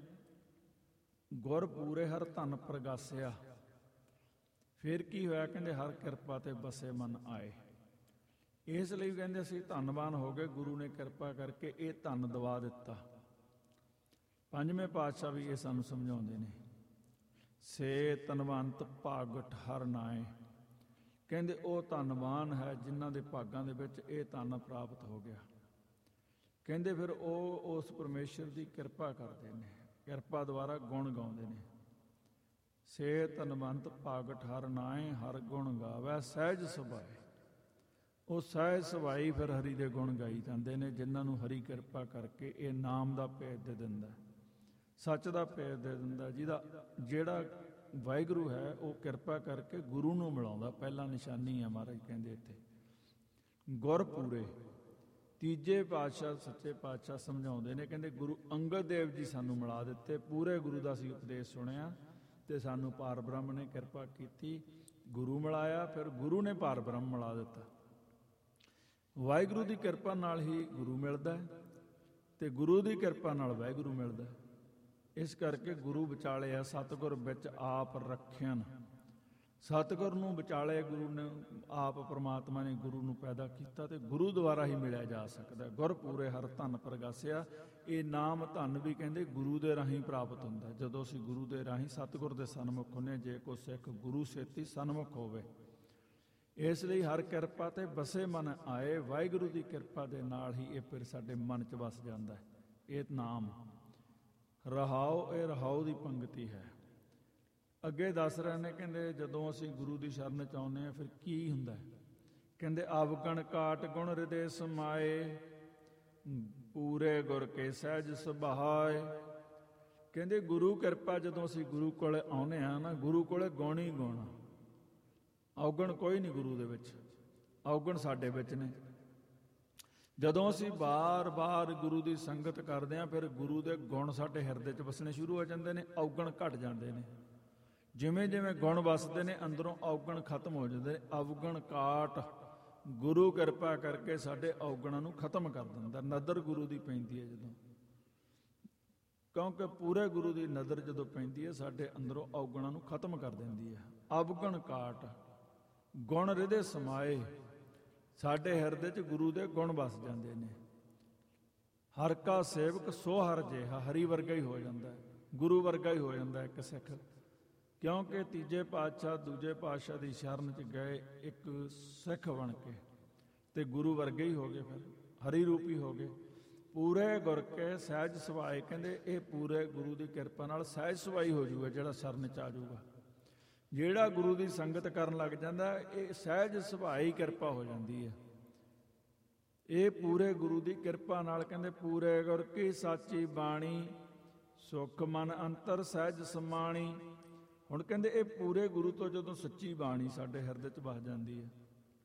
ਗੁਰ ਪੂਰੇ ਹਰ ਧਨ ਪ੍ਰਗਾਸਿਆ। ਫਿਰ ਕੀ ਹੋਇਆ? ਕਹਿੰਦੇ ਹਰ ਕਿਰਪਾ ਤੇ ਬਸੇ ਮਨ ਆਏ। ਇਸ ਲਈ ਕਹਿੰਦੇ ਅਸੀਂ ਧੰਨਵਾਨ ਹੋ ਗਏ, ਗੁਰੂ ਨੇ ਕਿਰਪਾ ਕਰਕੇ ਇਹ ਧਨ ਦਵਾ ਦਿੱਤਾ। ਪੰਜਵੇਂ ਪਾਤਸ਼ਾਹ ਵੀ ਇਹ ਸਾਨੂੰ ਸਮਝਾਉਂਦੇ ਨੇ, ਸੇ ਧਨਵੰਤ ਭਾਗਟ ਹਰ ਨਾਏ। ਕਹਿੰਦੇ ਉਹ ਧੰਨਵਾਨ ਹੈ ਜਿਨ੍ਹਾਂ ਦੇ ਭਾਗਾਂ ਦੇ ਵਿੱਚ ਇਹ ਧਨ ਪ੍ਰਾਪਤ ਹੋ ਗਿਆ। ਕਹਿੰਦੇ ਫਿਰ ਉਹ ਉਸ ਪਰਮੇਸ਼ਰ ਦੀ ਕਿਰਪਾ ਕਰਦੇ ਨੇ, ਕਿਰਪਾ ਦੁਆਰਾ ਗੁਣ ਗਾਉਂਦੇ ਨੇ। ਸੇ ਧਨਵੰਤ ਭਾਗਟ ਹਰ ਨਾਏ, ਹਰ ਗੁਣ ਗਾਵੈ ਸਹਿਜ ਸੁਭਾਏ। ਉਹ ਸਹਿਜ ਸੁਭਾਈ ਫਿਰ ਹਰੀ ਦੇ ਗੁਣ ਗਾਈ ਜਾਂਦੇ ਨੇ, ਜਿਨ੍ਹਾਂ ਨੂੰ ਹਰੀ ਕਿਰਪਾ ਕਰਕੇ ਇਹ ਨਾਮ ਦਾ ਭੇਦ ਦੇ ਦਿੰਦਾ, ਸੱਚ ਦਾ ਭੇਦ ਦੇ ਦਿੰਦਾ। ਜਿਹਦਾ ਜਿਹੜਾ ਵਾਹਿਗੁਰੂ ਹੈ ਉਹ ਕਿਰਪਾ ਕਰਕੇ ਗੁਰੂ ਨੂੰ ਮਿਲਾਉਂਦਾ। ਪਹਿਲਾ ਨਿਸ਼ਾਨੀ ਹੈ ਮਹਾਰਾਜ ਕਹਿੰਦੇ ਇੱਥੇ ਗੁਰ ਪੂਰੇ। ਤੀਜੇ ਪਾਤਸ਼ਾਹ ਸੱਚੇ ਪਾਤਸ਼ਾਹ ਸਮਝਾਉਂਦੇ ਨੇ, ਕਹਿੰਦੇ ਗੁਰੂ ਅੰਗਦ ਦੇਵ ਜੀ ਸਾਨੂੰ ਮਿਲਾ ਦਿੱਤੇ। ਪੂਰੇ ਗੁਰੂ ਦਾ ਅਸੀਂ ਉਪਦੇਸ਼ ਸੁਣਿਆ ਤੇ ਸਾਨੂੰ ਪਾਰ ਬ੍ਰਹਮ ਨੇ ਕਿਰਪਾ ਕੀਤੀ, ਗੁਰੂ ਮਿਲਾਇਆ, ਫਿਰ ਗੁਰੂ ਨੇ ਪਾਰ ਬ੍ਰਹਮ ਮਿਲਾ ਦਿੱਤਾ। ਵਾਹਿਗੁਰੂ ਦੀ ਕਿਰਪਾ ਨਾਲ ਹੀ ਗੁਰੂ ਮਿਲਦਾ ਤੇ ਗੁਰੂ ਦੀ ਕਿਰਪਾ ਨਾਲ ਵਾਹਿਗੁਰੂ ਮਿਲਦਾ। ਇਸ ਕਰਕੇ ਗੁਰੂ ਵਿਚਾਲੇ ਆ, ਸਤਿਗੁਰ ਵਿੱਚ ਆਪ ਰੱਖਿਆਨ। ਸਤਿਗੁਰ ਨੂੰ ਵਿਚਾਲੇ ਗੁਰੂ ਨੇ ਆਪ, ਪ੍ਰਮਾਤਮਾ ਨੇ ਗੁਰੂ ਨੂੰ ਪੈਦਾ ਕੀਤਾ ਤੇ ਗੁਰੂ ਦੁਆਰਾ ਹੀ ਮਿਲਿਆ ਜਾ ਸਕਦਾ। ਗੁਰ ਪੂਰੇ ਹਰ ਧਨ ਪ੍ਰਗਾਸਿਆ। ਇਹ ਨਾਮ ਧਨ ਵੀ ਕਹਿੰਦੇ ਗੁਰੂ ਦੇ ਰਾਹੀਂ ਪ੍ਰਾਪਤ ਹੁੰਦਾ। ਜਦੋਂ ਅਸੀਂ ਗੁਰੂ ਦੇ ਰਾਹੀਂ ਸਤਿਗੁਰ ਦੇ ਸਨਮੁਖ ਹੁੰਦੇ, ਜੇ ਕੋ ਸਿੱਖ ਗੁਰੂ ਸੇਤੀ ਸਨਮੁਖ ਹੋਵੇ। ਇਸ ਲਈ ਹਰ ਕਿਰਪਾ ਤੇ ਬਸੇ ਮਨ ਆਏ। ਵਾਹਿਗੁਰੂ ਦੀ ਕਿਰਪਾ ਦੇ ਨਾਲ ਹੀ ਇਹ ਫਿਰ ਸਾਡੇ ਮਨ 'ਚ ਵਸ ਜਾਂਦਾ। ਇਹ ਨਾਮ ਰਹਾਉ, ਇਹ ਰਹਾਉ ਦੀ ਪੰਗਤੀ ਹੈ। ਅੱਗੇ ਦੱਸ ਰਹੇ ਨੇ, ਕਹਿੰਦੇ ਜਦੋਂ ਅਸੀਂ ਗੁਰੂ ਦੀ ਸ਼ਰਨ 'ਚ ਆਉਂਦੇ ਹਾਂ ਫਿਰ ਕੀ ਹੁੰਦਾ? ਕਹਿੰਦੇ ਅਵਗਣ ਕਾਟ ਗੁਣ ਹਿਰਦੇ ਸਮਾਏ, ਪੂਰੇ ਗੁਰ ਕੇ ਸਹਿਜ ਸੁਭਾਏ। ਕਹਿੰਦੇ ਗੁਰੂ ਕਿਰਪਾ, ਜਦੋਂ ਅਸੀਂ ਗੁਰੂ ਕੋਲੇ ਆਉਂਦੇ ਹਾਂ ਨਾ, ਗੁਰੂ ਕੋਲੇ ਗੁਣ ਹੀ ਗੁਣ, ਔਗਣ ਕੋਈ ਨਹੀਂ ਗੁਰੂ ਦੇ ਵਿੱਚ, ਔਗਣ ਸਾਡੇ ਵਿੱਚ ਨੇ। ਜਦੋਂ ਅਸੀਂ ਬਾਰ-ਬਾਰ ਗੁਰੂ ਦੀ ਸੰਗਤ ਕਰਦੇ ਹਾਂ ਫਿਰ ਗੁਰੂ ਦੇ ਗੁਣ ਸਾਡੇ ਹਿਰਦੇ 'ਚ ਵਸਣੇ ਸ਼ੁਰੂ ਹੋ ਜਾਂਦੇ ਨੇ, ਔਗਣ ਘਟ ਜਾਂਦੇ ਨੇ। ਜਿਵੇਂ ਜਿਵੇਂ ਗੁਣ ਵਸਦੇ ਨੇ ਅੰਦਰੋਂ ਔਗਣ ਖਤਮ ਹੋ ਜਾਂਦੇ ਨੇ। ਅਵਗਣ ਕਾਟ, ਗੁਰੂ ਕਿਰਪਾ ਕਰਕੇ ਸਾਡੇ ਔਗਣਾਂ ਨੂੰ ਖਤਮ ਕਰ ਦਿੰਦਾ। ਨਜ਼ਰ ਗੁਰੂ ਦੀ ਪੈਂਦੀ ਹੈ ਜਦੋਂ, ਕਿਉਂਕਿ ਪੂਰੇ ਗੁਰੂ ਦੀ ਨਜ਼ਰ ਜਦੋਂ ਪੈਂਦੀ ਹੈ ਸਾਡੇ ਅੰਦਰੋਂ ਔਗਣਾਂ ਨੂੰ ਖਤਮ ਕਰ ਦਿੰਦੀ ਹੈ। ਅਵਗਣ ਕਾਟ ਗੁਣ ਹਿਰਦੇ ਸਮਾਏ, ਸਾਡੇ ਹਿਰਦੇ 'ਚ ਗੁਰੂ ਦੇ ਗੁਣ ਵਸ ਜਾਂਦੇ ਨੇ। ਹਰ ਕਾ ਸੇਵਕ ਸੋ ਹਰ ਜਿਹਾ, ਹਰੀ ਵਰਗਾ ਹੀ ਹੋ ਜਾਂਦਾ, ਗੁਰੂ ਵਰਗਾ ਹੀ ਹੋ ਜਾਂਦਾ ਇੱਕ ਸਿੱਖ। ਕਿਉਂਕਿ ਤੀਜੇ ਪਾਤਸ਼ਾਹ ਦੂਜੇ ਪਾਤਸ਼ਾਹ ਦੀ ਸ਼ਰਨ 'ਚ ਗਏ ਇੱਕ ਸਿੱਖ ਬਣ ਕੇ ਤੇ ਗੁਰੂ ਵਰਗੇ ਹੀ ਹੋ ਗਏ, ਫਿਰ ਹਰੀ ਰੂਪੀ ਹੋ ਗਏ। ਪੂਰੇ ਗੁਰ ਕੇ ਸਹਿਜ ਸੁਭਾਏ। ਕਹਿੰਦੇ ਇਹ ਪੂਰੇ ਗੁਰੂ ਦੀ ਕਿਰਪਾ ਨਾਲ ਸਹਿਜ ਸੁਭਾਈ ਹੋ ਜਾਊਗਾ ਜਿਹੜਾ ਸ਼ਰਨ 'ਚ ਆ ਜਾਊਗਾ। ਜਿਹੜਾ ਗੁਰੂ ਦੀ ਸੰਗਤ ਕਰਨ ਲੱਗ ਜਾਂਦਾ ਇਹ ਸਹਿਜ ਸੁਭਾਈ ਕਿਰਪਾ ਹੋ ਜਾਂਦੀ ਹੈ। ਇਹ ਪੂਰੇ ਗੁਰੂ ਦੀ ਕਿਰਪਾ ਨਾਲ, ਕਹਿੰਦੇ ਪੂਰੇ ਗੁਰ ਕੀ ਸਾਚੀ ਬਾਣੀ, ਸੁਖ ਮਨ ਅੰਤਰ ਸਹਿਜ ਸਮਾਣੀ। ਹੁਣ ਕਹਿੰਦੇ ਇਹ ਪੂਰੇ ਗੁਰੂ ਤੋਂ ਜਦੋਂ ਸੱਚੀ ਬਾਣੀ ਸਾਡੇ ਹਿਰਦੇ 'ਚ ਵਸ ਜਾਂਦੀ ਹੈ,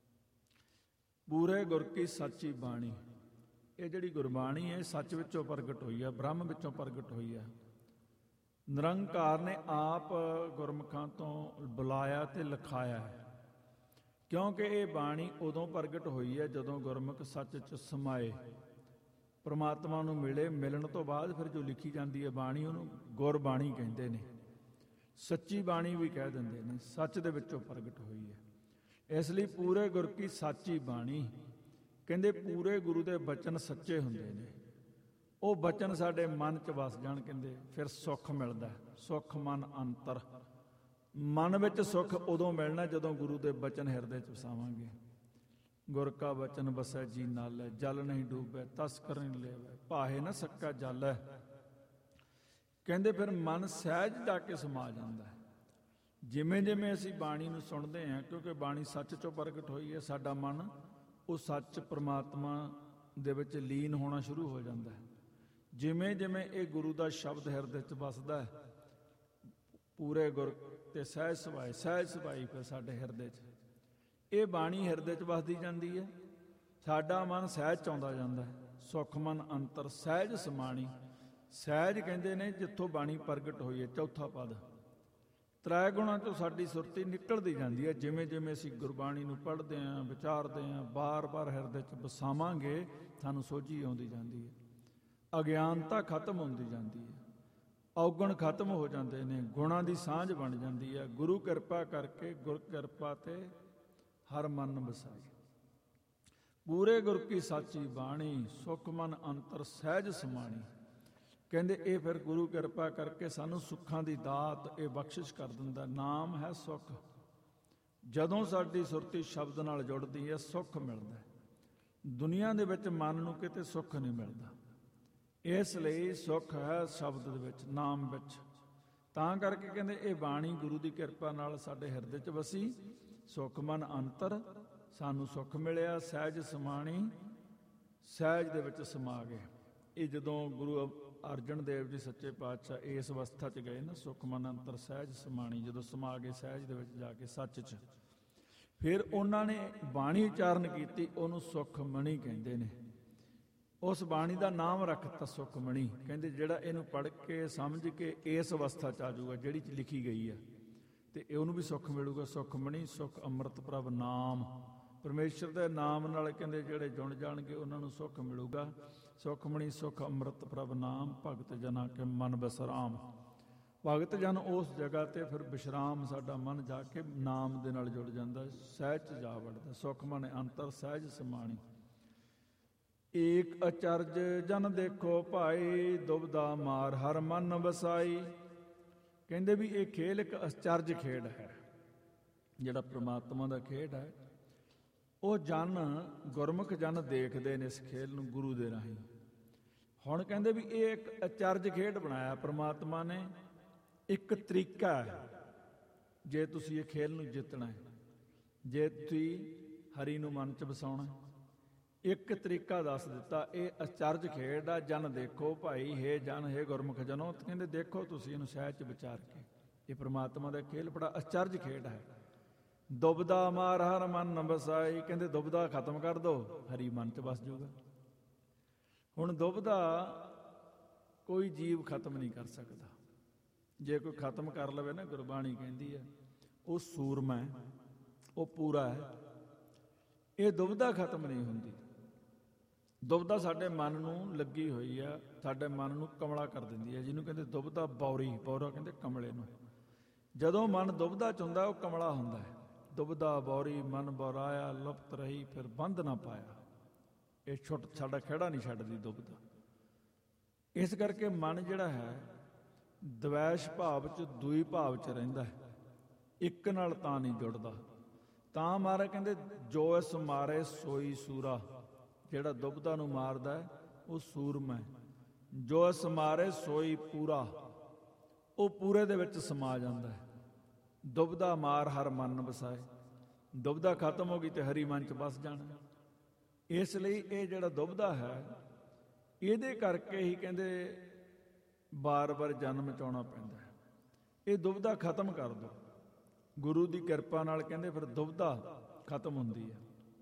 ਪੂਰੇ ਗੁਰ ਕੀ ਸਾਚੀ ਬਾਣੀ, ਇਹ ਜਿਹੜੀ ਗੁਰਬਾਣੀ ਹੈ ਸੱਚ ਵਿੱਚੋਂ ਪ੍ਰਗਟ ਹੋਈ ਹੈ, ਬ੍ਰਹਮ ਵਿੱਚੋਂ ਪ੍ਰਗਟ ਹੋਈ ਹੈ। ਨਿਰੰਕਾਰ ਨੇ ਆਪ ਗੁਰਮੁਖਾਂ ਤੋਂ ਬੁਲਾਇਆ ਤੇ ਲਿਖਾਇਆ ਹੈ। ਕਿਉਂਕਿ ਇਹ ਬਾਣੀ ਉਦੋਂ ਪ੍ਰਗਟ ਹੋਈ ਹੈ ਜਦੋਂ ਗੁਰਮੁਖ ਸੱਚ 'ਚ ਸਮਾਏ, ਪ੍ਰਮਾਤਮਾ ਨੂੰ ਮਿਲੇ। ਮਿਲਣ ਤੋਂ ਬਾਅਦ ਫਿਰ ਜੋ ਲਿਖੀ ਜਾਂਦੀ ਹੈ ਬਾਣੀ ਉਹਨੂੰ ਗੁਰਬਾਣੀ ਕਹਿੰਦੇ ਨੇ, ਸੱਚੀ ਬਾਣੀ ਵੀ ਕਹਿ ਦਿੰਦੇ ਨੇ। ਸੱਚ ਦੇ ਵਿੱਚੋਂ ਪ੍ਰਗਟ ਹੋਈ ਹੈ। ਇਸ ਲਈ ਪੂਰੇ ਗੁਰ ਕੀ ਸਾਚੀ ਬਾਣੀ। ਕਹਿੰਦੇ ਪੂਰੇ ਗੁਰੂ ਦੇ ਬਚਨ ਸੱਚੇ ਹੁੰਦੇ ਨੇ। ਉਹ ਬਚਨ ਸਾਡੇ ਮਨ 'ਚ ਵਸ ਜਾਣ, ਕਹਿੰਦੇ ਫਿਰ ਸੁੱਖ ਮਿਲਦਾ। ਸੁੱਖ ਮਨ ਅੰਤਰ, ਮਨ ਵਿੱਚ ਸੁੱਖ ਉਦੋਂ ਮਿਲਣਾ ਜਦੋਂ ਗੁਰੂ ਦੇ ਬਚਨ ਹਿਰਦੇ 'ਚ ਵਸਾਵਾਂਗੇ। ਗੁਰ ਕਾ ਬਚਨ ਵਸੈ ਜੀ ਨਾਲੈ, ਜਲ ਨਹੀਂ ਡੂਬੈ ਤਸ ਕਰ ਨਹੀਂ ਲੇਵੈ, ਭਾਹੇ ਨਾ ਸਕਾ ਜਲ ਹੈ। ਕਹਿੰਦੇ ਫਿਰ ਮਨ ਸਹਿਜ ਜਾ ਕੇ ਸਮਾ ਜਾਂਦਾ ਹੈ। ਜਿਵੇਂ ਜਿਵੇਂ ਅਸੀਂ ਬਾਣੀ ਨੂੰ ਸੁਣਦੇ ਹਾਂ, ਕਿਉਂਕਿ ਬਾਣੀ ਸੱਚ 'ਚੋਂ ਪ੍ਰਗਟ ਹੋਈ ਹੈ, ਸਾਡਾ ਮਨ ਉਹ ਸੱਚ ਪ੍ਰਮਾਤਮਾ ਦੇ ਵਿੱਚ ਲੀਨ ਹੋਣਾ ਸ਼ੁਰੂ ਹੋ ਜਾਂਦਾ ਹੈ। ਜਿਵੇਂ ਜਿਵੇਂ ਇਹ ਗੁਰੂ ਦਾ ਸ਼ਬਦ ਹਿਰਦੇ 'ਚ ਵਸਦਾ ਹੈ, ਪੂਰੇ ਗੁਰ ਤੇ ਸਹਿਜ ਸੁਭਾਏ, ਸਹਿਜ ਸੁਭਾਈ ਫਿਰ ਸਾਡੇ ਹਿਰਦੇ 'ਚ ਇਹ ਬਾਣੀ ਹਿਰਦੇ 'ਚ ਵਸਦੀ ਜਾਂਦੀ ਹੈ। ਸਾਡਾ ਮਨ ਸਹਿਜ 'ਚ ਆਉਂਦਾ ਜਾਂਦਾ ਹੈ। ਸੁਖ ਮਨ ਅੰਤਰ ਸਹਿਜ ਸਮਾਣੀ। ਸਹਿਜ ਕਹਿੰਦੇ ਨੇ ਜਿੱਥੋਂ ਬਾਣੀ ਪ੍ਰਗਟ ਹੋਈ ਹੈ, ਚੌਥਾ ਪਦ। ਤ੍ਰੈ ਗੁਣਾਂ 'ਚੋਂ ਸਾਡੀ ਸੁਰਤੀ ਨਿਕਲਦੀ ਜਾਂਦੀ ਹੈ। ਜਿਵੇਂ ਜਿਵੇਂ ਅਸੀਂ ਗੁਰਬਾਣੀ ਨੂੰ ਪੜ੍ਹਦੇ ਹਾਂ, ਵਿਚਾਰਦੇ ਹਾਂ, ਬਾਰ-ਬਾਰ ਹਿਰਦੇ 'ਚ ਵਸਾਵਾਂਗੇ, ਸਾਨੂੰ ਸੋਝੀ ਆਉਂਦੀ ਜਾਂਦੀ ਹੈ। ਅਗਿਆਨਤਾ ਖਤਮ ਹੁੰਦੀ ਜਾਂਦੀ ਹੈ, ਔਗਣ ਖਤਮ ਹੋ ਜਾਂਦੇ ਨੇ, ਗੁਣਾਂ ਦੀ ਸਾਂਝ ਬਣ ਜਾਂਦੀ ਹੈ। ਗੁਰੂ ਕਿਰਪਾ ਕਰਕੇ ਗੁਰ ਕਿਰਪਾ ਤੇ ਹਰ ਮਨ ਵਸਾਈ, ਪੂਰੇ ਗੁਰ ਕੀ ਸਾਚੀ ਬਾਣੀ, ਸੁਖ ਮਨ ਅੰਤਰ ਸਹਿਜ ਸਮਾਣੀ। ਕਹਿੰਦੇ ਇਹ ਫਿਰ ਗੁਰੂ ਕਿਰਪਾ ਕਰਕੇ ਸਾਨੂੰ ਸੁੱਖਾਂ ਦੀ ਦਾਤ ਇਹ ਬਖਸ਼ਿਸ਼ ਕਰ ਦਿੰਦਾ। ਨਾਮ ਹੈ ਸੁੱਖ। ਜਦੋਂ ਸਾਡੀ ਸੁਰਤੀ ਸ਼ਬਦ ਨਾਲ ਜੁੜਦੀ ਹੈ ਸੁੱਖ ਮਿਲਦਾ। ਦੁਨੀਆ ਦੇ ਵਿੱਚ ਮਨ ਨੂੰ ਕਿਤੇ ਸੁੱਖ ਨਹੀਂ ਮਿਲਦਾ, ਇਸ ਲਈ ਸੁੱਖ ਹੈ ਸ਼ਬਦ ਦੇ ਵਿੱਚ, ਨਾਮ ਵਿੱਚ। ਤਾਂ ਕਰਕੇ ਕਹਿੰਦੇ ਇਹ ਬਾਣੀ ਗੁਰੂ ਦੀ ਕਿਰਪਾ ਨਾਲ ਸਾਡੇ ਹਿਰਦੇ 'ਚ ਵਸੀ, ਸੁੱਖ ਮਨ ਅੰਤਰ, ਸਾਨੂੰ ਸੁੱਖ ਮਿਲਿਆ। ਸਹਿਜ ਸਮਾਣੀ, ਸਹਿਜ ਦੇ ਵਿੱਚ ਸਮਾ ਗਏ। ਇਹ ਜਦੋਂ ਗੁਰੂ ਅਰਜਨ ਦੇਵ ਜੀ ਸੱਚੇ ਪਾਤਸ਼ਾਹ ਇਸ ਅਵਸਥਾ 'ਚ ਗਏ ਨਾ, ਸੁੱਖ ਮਨ ਅੰਤਰ ਸਹਿਜ ਸਮਾਣੀ, ਜਦੋਂ ਸਮਾ ਗਏ ਸਹਿਜ ਦੇ ਵਿੱਚ ਜਾ ਕੇ ਸੱਚ 'ਚ, ਫਿਰ ਉਹਨਾਂ ਨੇ ਬਾਣੀ ਉਚਾਰਨ ਕੀਤੀ, ਉਹਨੂੰ ਸੁਖਮਣੀ ਕਹਿੰਦੇ ਨੇ। ਉਸ ਬਾਣੀ ਦਾ ਨਾਮ ਰੱਖਤਾ ਸੁਖਮਣੀ। ਕਹਿੰਦੇ ਜਿਹੜਾ ਇਹਨੂੰ ਪੜ੍ਹ ਕੇ ਸਮਝ ਕੇ ਇਸ ਅਵਸਥਾ 'ਚ ਆ ਜਾਊਗਾ ਜਿਹੜੀ 'ਚ ਲਿਖੀ ਗਈ ਹੈ, ਤੇ ਉਹਨੂੰ ਵੀ ਸੁੱਖ ਮਿਲੂਗਾ। ਸੁਖਮਣੀ, ਸੁਖ ਅੰਮ੍ਰਿਤ ਪ੍ਰਭ ਨਾਮ, ਪਰਮੇਸ਼ਰ ਦੇ ਨਾਮ ਨਾਲ ਕਹਿੰਦੇ ਜਿਹੜੇ ਜੁੜ ਜਾਣਗੇ ਉਹਨਾਂ ਨੂੰ ਸੁੱਖ ਮਿਲੂਗਾ। ਸੁਖਮਣੀ ਸੁਖ ਅੰਮ੍ਰਿਤ ਪ੍ਰਭ ਨਾਮ, ਭਗਤ ਜਨਾਂ ਕੇ ਮਨ ਬਿਸਰਾਮ। ਭਗਤ ਜਨ ਉਸ ਜਗ੍ਹਾ ਤੇ ਫਿਰ ਵਿਸ਼ਰਾਮ, ਸਾਡਾ ਮਨ ਜਾ ਕੇ ਨਾਮ ਦੇ ਨਾਲ ਜੁੜ ਜਾਂਦਾ, ਸਹਿਜ 'ਚ ਜਾ ਵੜਦਾ। ਸੁਖ ਮਨ ਅੰਤਰ ਸਹਿਜ ਸਮਾਣੀ। ਏਕ ਅਚਰਜ ਜਨ ਦੇਖੋ ਭਾਈ, ਦੁਬਦਾ ਮਾਰ ਹਰ ਮਨ ਵਸਾਈ। ਕਹਿੰਦੇ ਵੀ ਇਹ ਖੇਲ ਇੱਕ ਅਚਰਜ ਖੇਡ ਹੈ, ਜਿਹੜਾ ਪ੍ਰਮਾਤਮਾ ਦਾ ਖੇਡ ਹੈ। ਉਹ ਜਨ, ਗੁਰਮੁਖ ਜਨ ਦੇਖਦੇ ਨੇ ਇਸ ਖੇਲ ਨੂੰ ਗੁਰੂ ਦੇ ਰਾਹੀਂ। ਹੁਣ ਕਹਿੰਦੇ ਵੀ ਇਹ ਇੱਕ ਅਚਰਜ ਖੇਡ ਬਣਾਇਆ ਪ੍ਰਮਾਤਮਾ ਨੇ, ਇੱਕ ਤਰੀਕਾ ਹੈ ਜੇ ਤੁਸੀਂ ਇਹ ਖੇਲ ਨੂੰ ਜਿੱਤਣਾ ਹੈ, ਜੇ ਤੁਸੀਂ ਹਰੀ ਨੂੰ ਮਨ 'ਚ ਵਸਾਉਣਾ। ਇੱਕ ਤਰੀਕਾ ਦੱਸ ਦਿੱਤਾ, ਇਹ ਅਚਰਜ ਖੇਡ ਆ। ਜਨ ਦੇਖੋ ਭਾਈ, ਹੇ ਜਨ, ਹੇ ਗੁਰਮੁਖ ਜਨੋ, ਕਹਿੰਦੇ ਦੇਖੋ ਤੁਸੀਂ ਇਹਨੂੰ ਸਹਿਜ 'ਚ ਵਿਚਾਰ ਕੇ। ਇਹ ਪ੍ਰਮਾਤਮਾ ਦਾ ਖੇਲ ਬੜਾ ਅਚਰਜ ਖੇਡ ਹੈ। ਦੁਬਦਾ ਮਾਰ ਹਰ ਮਨ ਵਸਾਈ, ਕਹਿੰਦੇ ਦੁਬਦਾ ਖਤਮ ਕਰ ਦੋ, ਹਰੀ ਮਨ 'ਚ ਵਸ ਜਾਊਗਾ। ਹੁਣ ਦੁਬਦਾ ਕੋਈ ਜੀਵ ਖਤਮ ਨਹੀਂ ਕਰ ਸਕਦਾ। ਜੇ ਕੋਈ ਖਤਮ ਕਰ ਲਵੇ ਨਾ, ਗੁਰਬਾਣੀ ਕਹਿੰਦੀ ਹੈ ਉਹ ਸੂਰਮਾ ਹੈ, ਉਹ ਪੂਰਾ ਹੈ। ਇਹ ਦੁਬਦਾ ਖਤਮ ਨਹੀਂ ਹੁੰਦੀ। ਦੁਬਦਾ ਸਾਡੇ ਮਨ ਨੂੰ ਲੱਗੀ ਹੋਈ ਆ, ਸਾਡੇ ਮਨ ਨੂੰ ਕਮਲਾ ਕਰ ਦਿੰਦੀ ਹੈ, ਜਿਹਨੂੰ ਕਹਿੰਦੇ ਦੁਬਦਾ ਬੌਰੀ, ਬੌਰਾ ਕਹਿੰਦੇ ਕਮਲੇ ਨੂੰ। ਜਦੋਂ ਮਨ ਦੁਬਦਾ 'ਚ ਹੁੰਦਾ ਉਹ ਕਮਲਾ ਹੁੰਦਾ ਹੈ। ਦੁਬਦਾ ਬੌਰੀ ਮਨ ਬੌਰਾਇਆ, ਲੁਪਤ ਰਹੀ ਫਿਰ ਬੰਧ ਨਾ ਪਾਇਆ। ਇਹ ਛੁੱਟ ਸਾਡਾ ਖਹਿੜਾ ਨਹੀਂ ਛੱਡਦੀ ਦੁਬਦਾ। ਇਸ ਕਰਕੇ ਮਨ ਜਿਹੜਾ ਹੈ ਦਵੈਸ਼ ਭਾਵ 'ਚ, ਦੂਈ ਭਾਵ 'ਚ ਰਹਿੰਦਾ ਹੈ, ਇੱਕ ਨਾਲ ਤਾਂ ਨਹੀਂ ਜੁੜਦਾ। ਤਾਂ ਮਹਾਰਾਜ ਕਹਿੰਦੇ ਜੋ ਇਸ ਮਾਰੇ ਸੋਈ ਸੂਰਾ। ਜਿਹੜਾ ਦੁਬਦਾ ਨੂੰ ਮਾਰਦਾ ਹੈ ਉਹ ਸੂਰਮਾ ਹੈ। ਜੋ ਇਸ ਮਾਰੇ ਸੋਈ ਪੂਰਾ, ਉਹ ਪੂਰੇ ਦੇ ਵਿੱਚ ਸਮਾ ਜਾਂਦਾ ਹੈ। ਦੁਬਦਾ ਮਾਰ ਹਰ ਮਨ ਵਸਾਏ। ਦੁਬਦਾ ਖਤਮ ਹੋ ਗਈ ਤੇ ਹਰੀ ਮਨ 'ਚ ਵਸ ਜਾਣਾ। ਇਸ ਲਈ ਇਹ ਜਿਹੜਾ ਦੁਬਦਾ ਹੈ, ਇਹਦੇ ਕਰਕੇ ਹੀ ਕਹਿੰਦੇ ਬਾਰ-ਬਾਰ ਜਨਮ 'ਚ ਆਉਣਾ ਪੈਂਦਾ ਹੈ। ਇਹ ਦੁਬਦਾ ਖਤਮ ਕਰ ਦਿਓ ਗੁਰੂ ਦੀ ਕਿਰਪਾ ਨਾਲ। ਕਹਿੰਦੇ ਫਿਰ ਦੁਬਦਾ ਖਤਮ ਹੁੰਦੀ ਹੈ।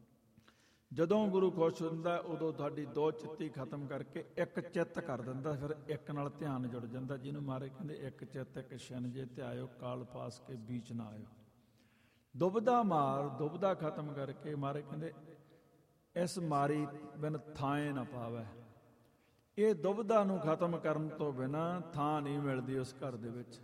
ਜਦੋਂ ਗੁਰੂ ਖੁਸ਼ ਹੁੰਦਾ ਉਦੋਂ ਤੁਹਾਡੀ ਦੋ ਚਿੱਤੀ ਖਤਮ ਕਰਕੇ ਇੱਕ ਚਿੱਤ ਕਰ ਦਿੰਦਾ, ਫਿਰ ਇੱਕ ਨਾਲ ਧਿਆਨ ਜੁੜ ਜਾਂਦਾ। ਜਿਹਨੂੰ ਮਾਰੇ ਕਹਿੰਦੇ ਇੱਕ ਚਿੱਤ ਇੱਕ ਛਿਨ ਜੇ ਧਿਆਇਓ, ਕਾਲ ਫਾਸ ਕੇ ਬੀਚ ਨਾ ਆਇਓ। ਦੁਬਦਾ ਮਾਰ, ਦੁਬਦਾ ਖਤਮ ਕਰਕੇ ਮਾਰੇ ਕਹਿੰਦੇ ਇਸ ਮਾਰੀ ਬਿਨ ਥਾਂ ਨਾ ਪਾਵੈ। ਇਹ ਦੁਬਦਾ ਨੂੰ ਖਤਮ ਕਰਨ ਤੋਂ ਬਿਨਾਂ ਥਾਂ ਨਹੀਂ ਮਿਲਦੀ ਉਸ ਘਰ ਦੇ ਵਿੱਚ।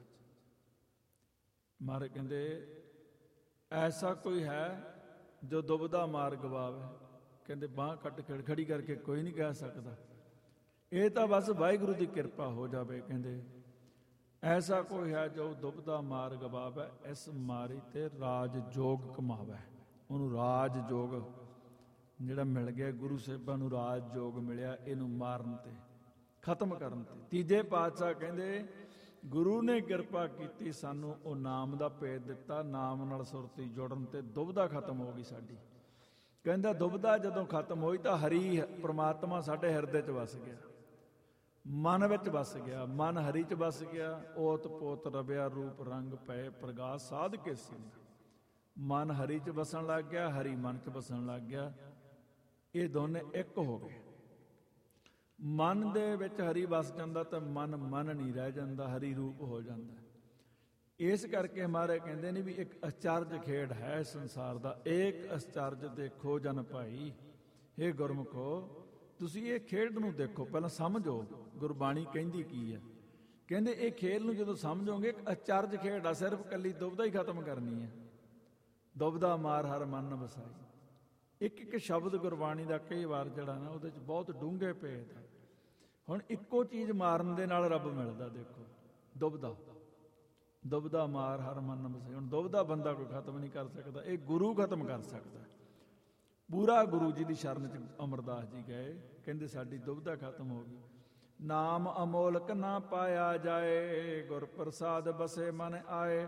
ਮਾਰੇ ਕਹਿੰਦੇ ਐਸਾ ਕੋਈ ਹੈ ਜੋ ਦੁਬਦਾ ਮਾਰ ਗਵਾਵੇ। ਕਹਿੰਦੇ ਬਾਂਹ ਕੱਟ ਖੜਖੜੀ ਕਰਕੇ ਕੋਈ ਨਹੀਂ ਕਹਿ ਸਕਦਾ। ਇਹ ਤਾਂ ਬਸ ਵਾਹਿਗੁਰੂ ਦੀ ਕਿਰਪਾ ਹੋ ਜਾਵੇ। ਕਹਿੰਦੇ ਐਸਾ ਕੋਈ ਹੈ ਜੋ ਦੁਬਦਾ ਮਾਰ ਗਵਾਵੇ, ਇਸ ਮਾਰੀ ਤੇ ਰਾਜ ਜੋਗ ਕਮਾਵੇ। ਉਹਨੂੰ ਰਾਜ ਜੋਗ ਜਿਹੜਾ ਮਿਲ ਗਿਆ, ਗੁਰੂ ਸਾਹਿਬਾਂ ਨੂੰ ਰਾਜ ਜੋਗ ਮਿਲਿਆ ਇਹਨੂੰ ਮਾਰਨ ਤੇ, ਖਤਮ ਕਰਨ ਤੇ। ਤੀਜੇ ਪਾਤਸ਼ਾਹ ਕਹਿੰਦੇ ਗੁਰੂ ਨੇ ਕਿਰਪਾ ਕੀਤੀ, ਸਾਨੂੰ ਉਹ ਨਾਮ ਦਾ ਭੇਦ ਦਿੱਤਾ। ਨਾਮ ਨਾਲ ਸੁਰਤੀ ਜੁੜਨ ਤੇ ਦੁਬਦਾ ਖਤਮ ਹੋ ਗਈ ਸਾਡੀ। ਕਹਿੰਦਾ ਦੁਬਦਾ ਜਦੋਂ ਖਤਮ ਹੋਈ ਤਾਂ ਹਰੀ ਪ੍ਰਮਾਤਮਾ ਸਾਡੇ ਹਿਰਦੇ 'ਚ ਵਸ ਗਿਆ, ਮਨ ਵਿੱਚ ਵਸ ਗਿਆ। ਮਨ ਹਰੀ 'ਚ ਵਸ ਗਿਆ। ਓਤ ਪੋਤ ਰਵਿਆ ਰੂਪ ਰੰਗ ਪਏ ਪ੍ਰਗਾਸ ਸਾਧ ਕੇ ਸਿੰਘ। ਮਨ ਹਰੀ 'ਚ ਵਸਣ ਲੱਗ ਗਿਆ, ਹਰੀ ਮਨ 'ਚ ਵਸਣ ਲੱਗ ਗਿਆ। ਇਹ ਦੋਨੇ ਇੱਕ ਹੋ ਗਏ। ਮਨ ਦੇ ਵਿੱਚ ਹਰੀ ਵਸ ਜਾਂਦਾ ਤਾਂ ਮਨ ਮਨ ਨਹੀਂ ਰਹਿ ਜਾਂਦਾ, ਹਰੀ ਰੂਪ ਹੋ ਜਾਂਦਾ। ਇਸ ਕਰਕੇ ਮਹਾਰਾਜ ਕਹਿੰਦੇ ਨੇ ਵੀ ਇੱਕ ਅਚਰਜ ਖੇਡ ਹੈ ਸੰਸਾਰ ਦਾ। ਏਕ ਅਚਰਜ ਦੇਖੋ ਜਨ ਭਾਈ, ਹੇ ਗੁਰਮੁਖੋ ਤੁਸੀਂ ਇਹ ਖੇਡ ਨੂੰ ਦੇਖੋ, ਪਹਿਲਾਂ ਸਮਝੋ ਗੁਰਬਾਣੀ ਕਹਿੰਦੀ ਕੀ ਹੈ। ਕਹਿੰਦੇ ਇਹ ਖੇਲ ਨੂੰ ਜਦੋਂ ਸਮਝੋਗੇ, ਇੱਕ ਅਚਰਜ ਖੇਡ ਆ, ਸਿਰਫ ਕੱਲੀ ਦੁਬਦਾ ਹੀ ਖਤਮ ਕਰਨੀ ਹੈ। ਦੁਬਦਾ ਮਾਰ ਹਰ ਮਨ ਨ ਵਸਾਈ। ਇੱਕ ਇੱਕ ਸ਼ਬਦ ਗੁਰਬਾਣੀ ਦਾ ਕਈ ਵਾਰ ਜਿਹੜਾ ਨਾ ਉਹਦੇ 'ਚ ਬਹੁਤ ਡੂੰਘੇ ਭੇਦ ਹੈ। ਹੁਣ ਇੱਕੋ ਚੀਜ਼ ਮਾਰਨ ਦੇ ਨਾਲ ਰੱਬ ਮਿਲਦਾ। ਦੇਖੋ ਦੁਬਦਾ ਦੁਬਦਾ ਮਾਰ ਹਰ ਮਨ ਨ ਵਸਾਈ। ਹੁਣ ਦੁਬਦਾ ਬੰਦਾ ਕੋਈ ਖਤਮ ਨਹੀਂ ਕਰ ਸਕਦਾ, ਇਹ ਗੁਰੂ ਖਤਮ ਕਰ ਸਕਦਾ। ਪੂਰਾ ਗੁਰੂ ਜੀ ਦੀ ਸ਼ਰਨ 'ਚ ਅਮਰਦਾਸ ਜੀ ਗਏ, ਕਹਿੰਦੇ ਸਾਡੀ ਦੁਬਦਾ ਖਤਮ ਹੋ ਗਈ। ਨਾਮ ਅਮੋਲਕ ਨਾ ਪਾਇਆ ਜਾਏ, ਗੁਰ ਪ੍ਰਸਾਦ ਬਸੇ ਮਨ ਆਏ।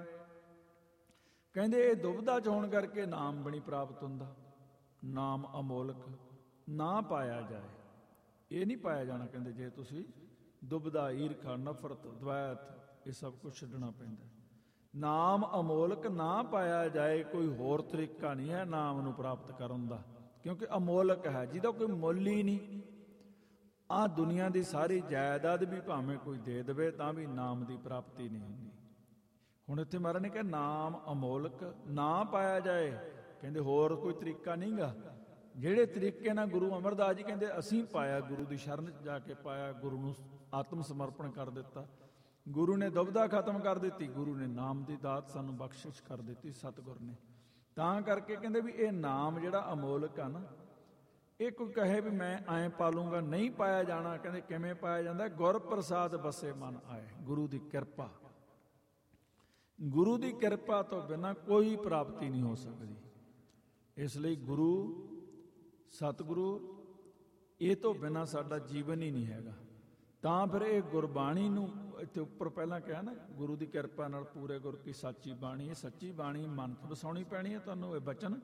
ਕਹਿੰਦੇ ਇਹ ਦੁਬਦਾ 'ਚ ਹੋਣ ਕਰਕੇ ਨਾਮ ਬਣੀ ਪ੍ਰਾਪਤ ਹੁੰਦਾ। ਨਾਮ ਅਮੋਲਕ ਨਾ ਪਾਇਆ ਜਾਏ, ਇਹ ਨਹੀਂ ਪਾਇਆ ਜਾਣਾ। ਕਹਿੰਦੇ ਜੇ ਤੁਸੀਂ ਦੁਬਦਾ, ਈਰਖਾ, ਨਫ਼ਰਤ, ਦਵੈਤ, ਇਹ ਸਭ ਕੁਝ ਛੱਡਣਾ ਪੈਂਦਾ। ਨਾਮ ਅਮੋਲਕ ਨਾ ਪਾਇਆ ਜਾਏ, ਕੋਈ ਹੋਰ ਤਰੀਕਾ ਨਹੀਂ ਹੈ ਨਾਮ ਨੂੰ ਪ੍ਰਾਪਤ ਕਰਨ ਦਾ, ਕਿਉਂਕਿ ਅਮੋਲਕ ਹੈ, ਜਿਹਦਾ ਕੋਈ ਮੁੱਲ ਹੀ ਨਹੀਂ। ਆਹ ਦੁਨੀਆ ਦੀ ਸਾਰੀ ਜਾਇਦਾਦ ਵੀ ਭਾਵੇਂ ਕੋਈ ਦੇ ਦੇਵੇ ਤਾਂ ਵੀ ਨਾਮ ਦੀ ਪ੍ਰਾਪਤੀ ਨਹੀਂ ਹੁੰਦੀ। ਹੁਣ ਇੱਥੇ ਮਹਾਰਾਜ ਨੇ ਕਿਹਾ ਨਾਮ ਅਮੋਲਕ ਨਾ ਪਾਇਆ ਜਾਏ। ਕਹਿੰਦੇ ਹੋਰ ਕੋਈ ਤਰੀਕਾ ਨਹੀਂ ਗਾ। ਜਿਹੜੇ ਤਰੀਕੇ ਨਾਲ ਗੁਰੂ ਅਮਰਦਾਸ ਜੀ ਕਹਿੰਦੇ ਅਸੀਂ ਪਾਇਆ, ਗੁਰੂ ਦੀ ਸ਼ਰਨ 'ਚ ਜਾ ਕੇ ਪਾਇਆ, ਗੁਰੂ ਨੂੰ ਆਤਮ ਸਮਰਪਣ ਕਰ ਦਿੱਤਾ, ਗੁਰੂ ਨੇ ਦੁਬਦਾ ਖਤਮ ਕਰ ਦਿੱਤੀ, ਗੁਰੂ ਨੇ ਨਾਮ ਦੀ ਦਾਤ ਸਾਨੂੰ ਬਖਸ਼ਿਸ਼ ਕਰ ਦਿੱਤੀ ਸਤਿਗੁਰ ਨੇ। ਤਾਂ ਕਰਕੇ ਕਹਿੰਦੇ ਵੀ ਇਹ ਨਾਮ ਜਿਹੜਾ ਅਮੋਲਕ ਆ ਨਾ, ਇਹ ਕੋਈ ਕਹੇ ਵੀ ਮੈਂ ਐਂ ਪਾਲੂੰਗਾ, ਨਹੀਂ ਪਾਇਆ ਜਾਣਾ। ਕਹਿੰਦੇ ਕਿਵੇਂ ਪਾਇਆ ਜਾਂਦਾ? ਗੁਰ ਪ੍ਰਸਾਦ ਬਸੇ ਮਨ ਆਏ। ਗੁਰੂ ਦੀ ਕਿਰਪਾ, ਗੁਰੂ ਦੀ ਕਿਰਪਾ ਤੋਂ ਬਿਨਾਂ ਕੋਈ ਪ੍ਰਾਪਤੀ ਨਹੀਂ ਹੋ ਸਕਦੀ। ਇਸ ਲਈ ਗੁਰੂ ਸਤਿਗੁਰੂ, ਇਹ ਤੋਂ ਬਿਨਾਂ ਸਾਡਾ ਜੀਵਨ ਹੀ ਨਹੀਂ ਹੈਗਾ। ਤਾਂ ਫਿਰ ਇਹ ਗੁਰਬਾਣੀ ਨੂੰ ਇੱਥੇ ਉੱਪਰ ਪਹਿਲਾਂ ਕਿਹਾ ਨਾ, ਗੁਰੂ ਦੀ ਕਿਰਪਾ ਨਾਲ ਪੂਰੇ ਗੁਰ ਕੀ ਸੱਚੀ ਬਾਣੀ। ਇਹ ਸੱਚੀ ਬਾਣੀ ਮਨ 'ਚ ਵਸਾਉਣੀ ਪੈਣੀ ਹੈ ਤੁਹਾਨੂੰ। ਇਹ ਬਚਨ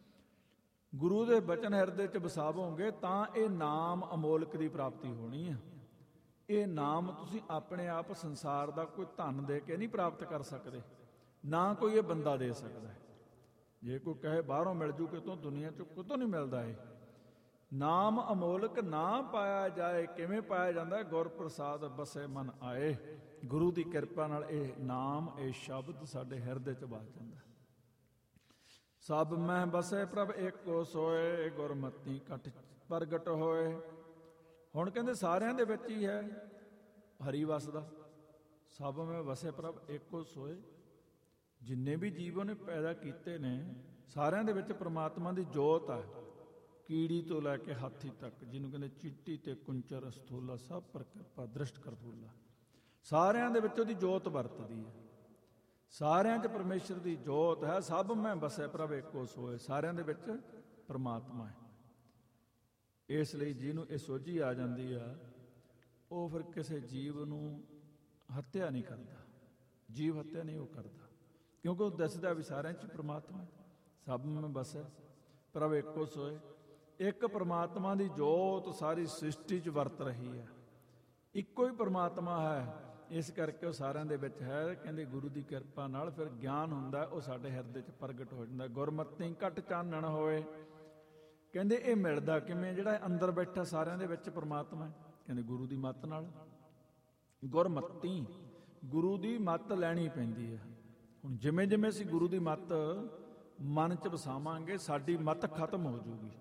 ਗੁਰੂ ਦੇ ਬਚਨ ਹਿਰਦੇ 'ਚ ਵਸਾਵੋਗੇ ਤਾਂ ਇਹ ਨਾਮ ਅਮੋਲਕ ਦੀ ਪ੍ਰਾਪਤੀ ਹੋਣੀ ਹੈ। ਇਹ ਨਾਮ ਤੁਸੀਂ ਆਪਣੇ ਆਪ ਸੰਸਾਰ ਦਾ ਕੋਈ ਧਨ ਦੇ ਕੇ ਨਹੀਂ ਪ੍ਰਾਪਤ ਕਰ ਸਕਦੇ, ਨਾ ਕੋਈ ਇਹ ਬੰਦਾ ਦੇ ਸਕਦਾ। ਜੇ ਕੋਈ ਕਹੇ ਬਾਹਰੋਂ ਮਿਲ ਜੂ ਕਿਤੋਂ, ਦੁਨੀਆ 'ਚ ਕਿਤੋਂ ਨਹੀਂ ਮਿਲਦਾ। ਇਹ ਨਾਮ ਅਮੋਲਕ ਨਾ ਪਾਇਆ ਜਾਏ। ਕਿਵੇਂ ਪਾਇਆ ਜਾਂਦਾ? ਗੁਰ ਪ੍ਰਸਾਦ ਬਸੇ ਮਨ ਆਏ। ਗੁਰੂ ਦੀ ਕਿਰਪਾ ਨਾਲ ਇਹ ਨਾਮ, ਇਹ ਸ਼ਬਦ ਸਾਡੇ ਹਿਰਦੇ 'ਚ ਵਸ ਜਾਂਦਾ। ਸਭ ਮੈਂ ਬਸੇ ਪ੍ਰਭ ਏਕੋ ਸੋਏ, ਗੁਰਮਤਿ ਘਟ ਪ੍ਰਗਟ ਹੋਏ। ਹੁਣ ਕਹਿੰਦੇ ਸਾਰਿਆਂ ਦੇ ਵਿੱਚ ਹੀ ਹੈ ਹਰੀ ਵਸਦਾ। ਸਭ ਮੈਂ ਵਸੇ ਪ੍ਰਭ ਏਕੋ ਸੋਏ। ਜਿੰਨੇ ਵੀ ਜੀਵ ਉਹਨੇ ਪੈਦਾ ਕੀਤੇ ਨੇ, ਸਾਰਿਆਂ ਦੇ ਵਿੱਚ ਪ੍ਰਮਾਤਮਾ ਦੀ ਜੋਤ ਹੈ। ਕੀੜੀ ਤੋਂ ਲੈ ਕੇ ਹਾਥੀ ਤੱਕ, ਜਿਹਨੂੰ ਕਹਿੰਦੇ ਚਿੱਟੀ ਤੇ ਕੁੰਚਰ ਅਸਥੂਲਾ, ਸਭ ਪਰ ਕਿਰਪਾ ਦ੍ਰਿਸ਼ਟ ਕਰਤੂਲਾ। ਸਾਰਿਆਂ ਦੇ ਵਿੱਚ ਉਹਦੀ ਜੋਤ ਵਰਤਦੀ ਹੈ। ਸਾਰਿਆਂ 'ਚ ਪਰਮੇਸ਼ਰ ਦੀ ਜੋਤ ਹੈ। ਸਭ ਮੈਂ ਬਸੇ ਪ੍ਰਭ ਏਕੋ ਸੋਏ। ਸਾਰਿਆਂ ਦੇ ਵਿੱਚ ਪਰਮਾਤਮਾ ਹੈ। ਇਸ ਲਈ ਜਿਹਨੂੰ ਇਹ ਸੋਝੀ ਆ ਜਾਂਦੀ ਆ, ਉਹ ਫਿਰ ਕਿਸੇ ਜੀਵ ਨੂੰ ਹੱਤਿਆ ਨਹੀਂ ਕਰਦਾ। ਜੀਵ ਹੱਤਿਆ ਨਹੀਂ ਉਹ ਕਰਦਾ, ਕਿਉਂਕਿ ਉਹ ਦੱਸਦਾ ਵੀ ਸਾਰਿਆਂ 'ਚ ਪਰਮਾਤਮਾ। ਸਭ ਮੈਂ ਬਸੇ ਪ੍ਰਭ ਏਕੋ ਸੋਏ। ਇੱਕ ਪਰਮਾਤਮਾ ਦੀ ਜੋਤ ਸਾਰੀ ਸ੍ਰਿਸ਼ਟੀ 'ਚ ਵਰਤ ਰਹੀ ਹੈ। ਇੱਕੋ ਹੀ ਪਰਮਾਤਮਾ ਹੈ, ਇਸ ਕਰਕੇ ਉਹ ਸਾਰਿਆਂ ਦੇ ਵਿੱਚ ਹੈ। ਕਹਿੰਦੇ ਗੁਰੂ ਦੀ ਕਿਰਪਾ ਨਾਲ ਫਿਰ ਗਿਆਨ ਹੁੰਦਾ, ਉਹ ਸਾਡੇ ਹਿਰਦੇ 'ਚ ਪ੍ਰਗਟ ਹੋ ਜਾਂਦਾ। ਗੁਰਮਤਿ ਘਟ ਚਾਨਣ ਹੋਏ। ਕਹਿੰਦੇ ਇਹ ਮਿਲਦਾ ਕਿਵੇਂ? ਜਿਹੜਾ ਅੰਦਰ ਬੈਠਾ ਸਾਰਿਆਂ ਦੇ ਵਿੱਚ ਪਰਮਾਤਮਾ ਹੈ, ਕਹਿੰਦੇ ਗੁਰੂ ਦੀ ਮੱਤ ਨਾਲ। ਗੁਰਮਤਿ, ਗੁਰੂ ਦੀ ਮੱਤ ਲੈਣੀ ਪੈਂਦੀ ਹੈ। ਹੁਣ ਜਿਵੇਂ ਜਿਵੇਂ ਅਸੀਂ ਗੁਰੂ ਦੀ ਮੱਤ ਮਨ 'ਚ ਵਸਾਵਾਂਗੇ, ਸਾਡੀ ਮੱਤ ਖਤਮ ਹੋ ਜੂਗੀ।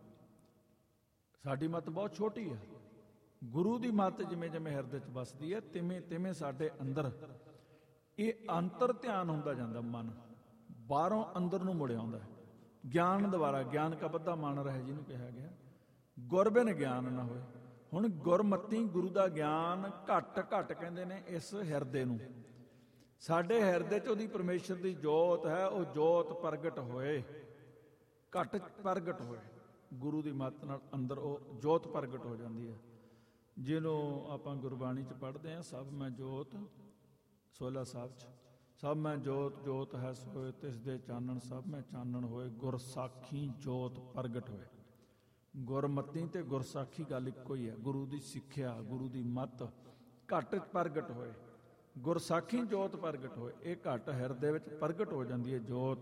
ਸਾਡੀ ਮੱਤ ਬਹੁਤ ਛੋਟੀ ਹੈ। ਗੁਰੂ ਦੀ ਮੱਤ ਜਿਵੇਂ ਜਿਵੇਂ ਹਿਰਦੇ 'ਚ ਵਸਦੀ ਹੈ, ਤਿਵੇਂ ਤਿਵੇਂ ਸਾਡੇ ਅੰਦਰ ਇਹ ਅੰਤਰ ਧਿਆਨ ਹੁੰਦਾ ਜਾਂਦਾ। ਮਨ ਬਾਹਰੋਂ ਅੰਦਰ ਨੂੰ ਮੁੜ ਆਉਂਦਾ। ਗਿਆਨ ਦੁਆਰਾ, ਗਿਆਨ ਕਾ ਬੱਧਾ ਮਨ ਰਹੇ ਜਿਹਨੂੰ ਕਿਹਾ ਗਿਆ। ਗੁਰ ਬਿਨ ਗਿਆਨ ਨਾ ਹੋਏ। ਹੁਣ ਗੁਰਮਤਿ, ਗੁਰੂ ਦਾ ਗਿਆਨ ਘੱਟ ਘੱਟ ਕਹਿੰਦੇ ਨੇ ਇਸ ਹਿਰਦੇ ਨੂੰ। ਸਾਡੇ ਹਿਰਦੇ 'ਚ ਉਹਦੀ ਪਰਮੇਸ਼ਰ ਦੀ ਜੋਤ ਹੈ, ਉਹ ਜੋਤ ਪ੍ਰਗਟ ਹੋਏ, ਘੱਟ ਪ੍ਰਗਟ ਹੋਏ। ਗੁਰੂ ਦੀ ਮੱਤ ਨਾਲ ਅੰਦਰ ਉਹ ਜੋਤ ਪ੍ਰਗਟ ਹੋ ਜਾਂਦੀ ਹੈ, ਜਿਹਨੂੰ ਆਪਾਂ ਗੁਰਬਾਣੀ 'ਚ ਪੜ੍ਹਦੇ ਹਾਂ। ਸਭ ਮੈਂ ਜੋਤ, ਸੋਲਾ ਸਾਹਿਬ 'ਚ, ਸਭ ਮੈਂ ਜੋਤ ਜੋਤ ਹੈ ਸੋਏ, ਤਿਸ ਦੇ ਚਾਨਣ ਸਭ ਮੈਂ ਚਾਨਣ ਹੋਏ। ਗੁਰਸਾਖੀ ਜੋਤ ਪ੍ਰਗਟ ਹੋਏ। ਗੁਰਮਤਿ ਤੇ ਗੁਰਸਾਖੀ ਗੱਲ ਇੱਕੋ ਹੀ ਹੈ। ਗੁਰੂ ਦੀ ਸਿੱਖਿਆ, ਗੁਰੂ ਦੀ ਮੱਤ ਘੱਟ ਪ੍ਰਗਟ ਹੋਏ, ਗੁਰਸਾਖੀ ਜੋਤ ਪ੍ਰਗਟ ਹੋਏ। ਇਹ ਘੱਟ ਹਿਰਦੇ ਵਿੱਚ ਪ੍ਰਗਟ ਹੋ ਜਾਂਦੀ ਹੈ ਜੋਤ।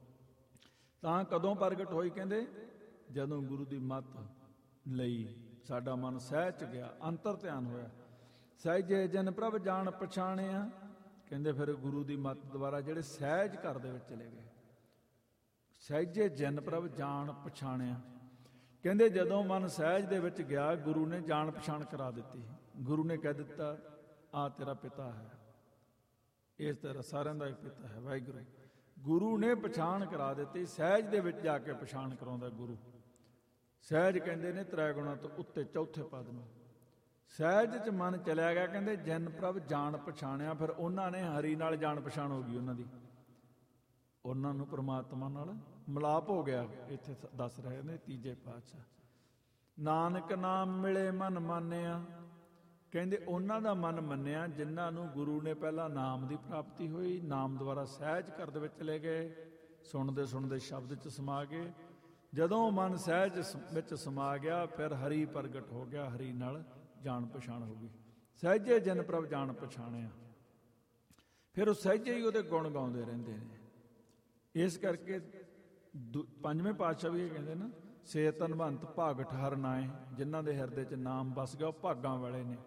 ਤਾਂ ਕਦੋਂ ਪ੍ਰਗਟ ਹੋਈ? ਕਹਿੰਦੇ ਜਦੋਂ ਗੁਰੂ ਦੀ ਮੱਤ ਲਈ ਸਾਡਾ ਮਨ ਸਹਿਜ 'ਚ ਗਿਆ, ਅੰਤਰ ਧਿਆਨ ਹੋਇਆ। ਸਹਿਜੇ ਜਨ ਪ੍ਰਭ ਜਾਣ ਪਛਾਣਿਆ। ਕਹਿੰਦੇ ਫਿਰ ਗੁਰੂ ਦੀ ਮੱਤ ਦੁਆਰਾ ਜਿਹੜੇ ਸਹਿਜ ਘਰ ਦੇ ਵਿੱਚ ਚਲੇ ਗਏ। ਸਹਿਜੇ ਜਨ ਪ੍ਰਭ ਜਾਣ ਪਛਾਣਿਆ। ਕਹਿੰਦੇ ਜਦੋਂ ਮਨ ਸਹਿਜ ਦੇ ਵਿੱਚ ਗਿਆ, ਗੁਰੂ ਨੇ ਜਾਣ ਪਛਾਣ ਕਰਾ ਦਿੱਤੀ। ਗੁਰੂ ਨੇ ਕਹਿ ਦਿੱਤਾ, ਆ ਤੇਰਾ ਪਿਤਾ ਹੈ, ਇਸ ਤੇਰਾ ਸਾਰਿਆਂ ਦਾ ਇੱਕ ਪਿਤਾ ਹੈ ਵਾਹਿਗੁਰੂ। ਗੁਰੂ ਨੇ ਪਛਾਣ ਕਰਾ ਦਿੱਤੀ। ਸਹਿਜ ਦੇ ਵਿੱਚ ਜਾ ਕੇ ਪਛਾਣ ਕਰਾਉਂਦਾ ਗੁਰੂ। ਸਹਿਜ ਕਹਿੰਦੇ ਨੇ ਤ੍ਰੈ ਗੁਣਾ ਤੋਂ ਉੱਤੇ ਚੌਥੇ ਪਦ ਨੂੰ। ਸਹਿਜ 'ਚ ਮਨ ਚਲਿਆ ਗਿਆ। ਕਹਿੰਦੇ ਜਨ ਪ੍ਰਭ ਜਾਣ ਪਛਾਣਿਆ। ਫਿਰ ਉਹਨਾਂ ਨੇ ਹਰੀ ਨਾਲ ਜਾਣ ਪਛਾਣ ਹੋ ਗਈ ਉਹਨਾਂ ਦੀ, ਉਹਨਾਂ ਨੂੰ ਪ੍ਰਮਾਤਮਾ ਨਾਲ ਮਿਲਾਪ ਹੋ ਗਿਆ। ਇੱਥੇ ਦੱਸ ਰਹੇ ਨੇ ਤੀਜੇ ਪਾਤਸ਼ਾਹ, ਨਾਨਕ ਨਾਮ ਮਿਲੇ ਮਨ ਮਾਨਿਆ। ਕਹਿੰਦੇ ਉਹਨਾਂ ਦਾ ਮਨ ਮੰਨਿਆ ਜਿਨ੍ਹਾਂ ਨੂੰ ਗੁਰੂ ਨੇ ਪਹਿਲਾਂ ਨਾਮ ਦੀ ਪ੍ਰਾਪਤੀ ਹੋਈ, ਨਾਮ ਦੁਆਰਾ ਸਹਿਜ ਘਰ ਦੇ ਵਿੱਚ ਚਲੇ ਗਏ, ਸੁਣਦੇ ਸੁਣਦੇ ਸ਼ਬਦ 'ਚ ਸਮਾ ਗਏ। ਜਦੋਂ ਮਨ ਸਹਿਜ ਵਿੱਚ ਸਮਾ ਗਿਆ, ਫਿਰ ਹਰੀ ਪ੍ਰਗਟ ਹੋ ਗਿਆ, ਹਰੀ ਨਾਲ ਜਾਣ ਪਛਾਣ ਹੋ ਗਈ। ਸਹਿਜੇ ਜਨ ਪ੍ਰਭ ਜਾਣ ਪਛਾਣਿਆ। ਫਿਰ ਉਹ ਸਹਿਜੇ ਹੀ ਉਹਦੇ ਗੁਣ ਗਾਉਂਦੇ ਰਹਿੰਦੇ ਨੇ। ਇਸ ਕਰਕੇ ਪੰਜਵੇਂ ਪਾਤਸ਼ਾਹ ਵੀ ਇਹ ਕਹਿੰਦੇ ਨਾ, ਸੇ ਧਨਵੰਤ ਭਾਗਠ ਹਰ ਨਾਏ। ਜਿਨ੍ਹਾਂ ਦੇ ਹਿਰਦੇ 'ਚ ਨਾਮ ਵਸ ਗਿਆ ਉਹ ਭਾਗਾਂ ਵਾਲੇ ਨੇ।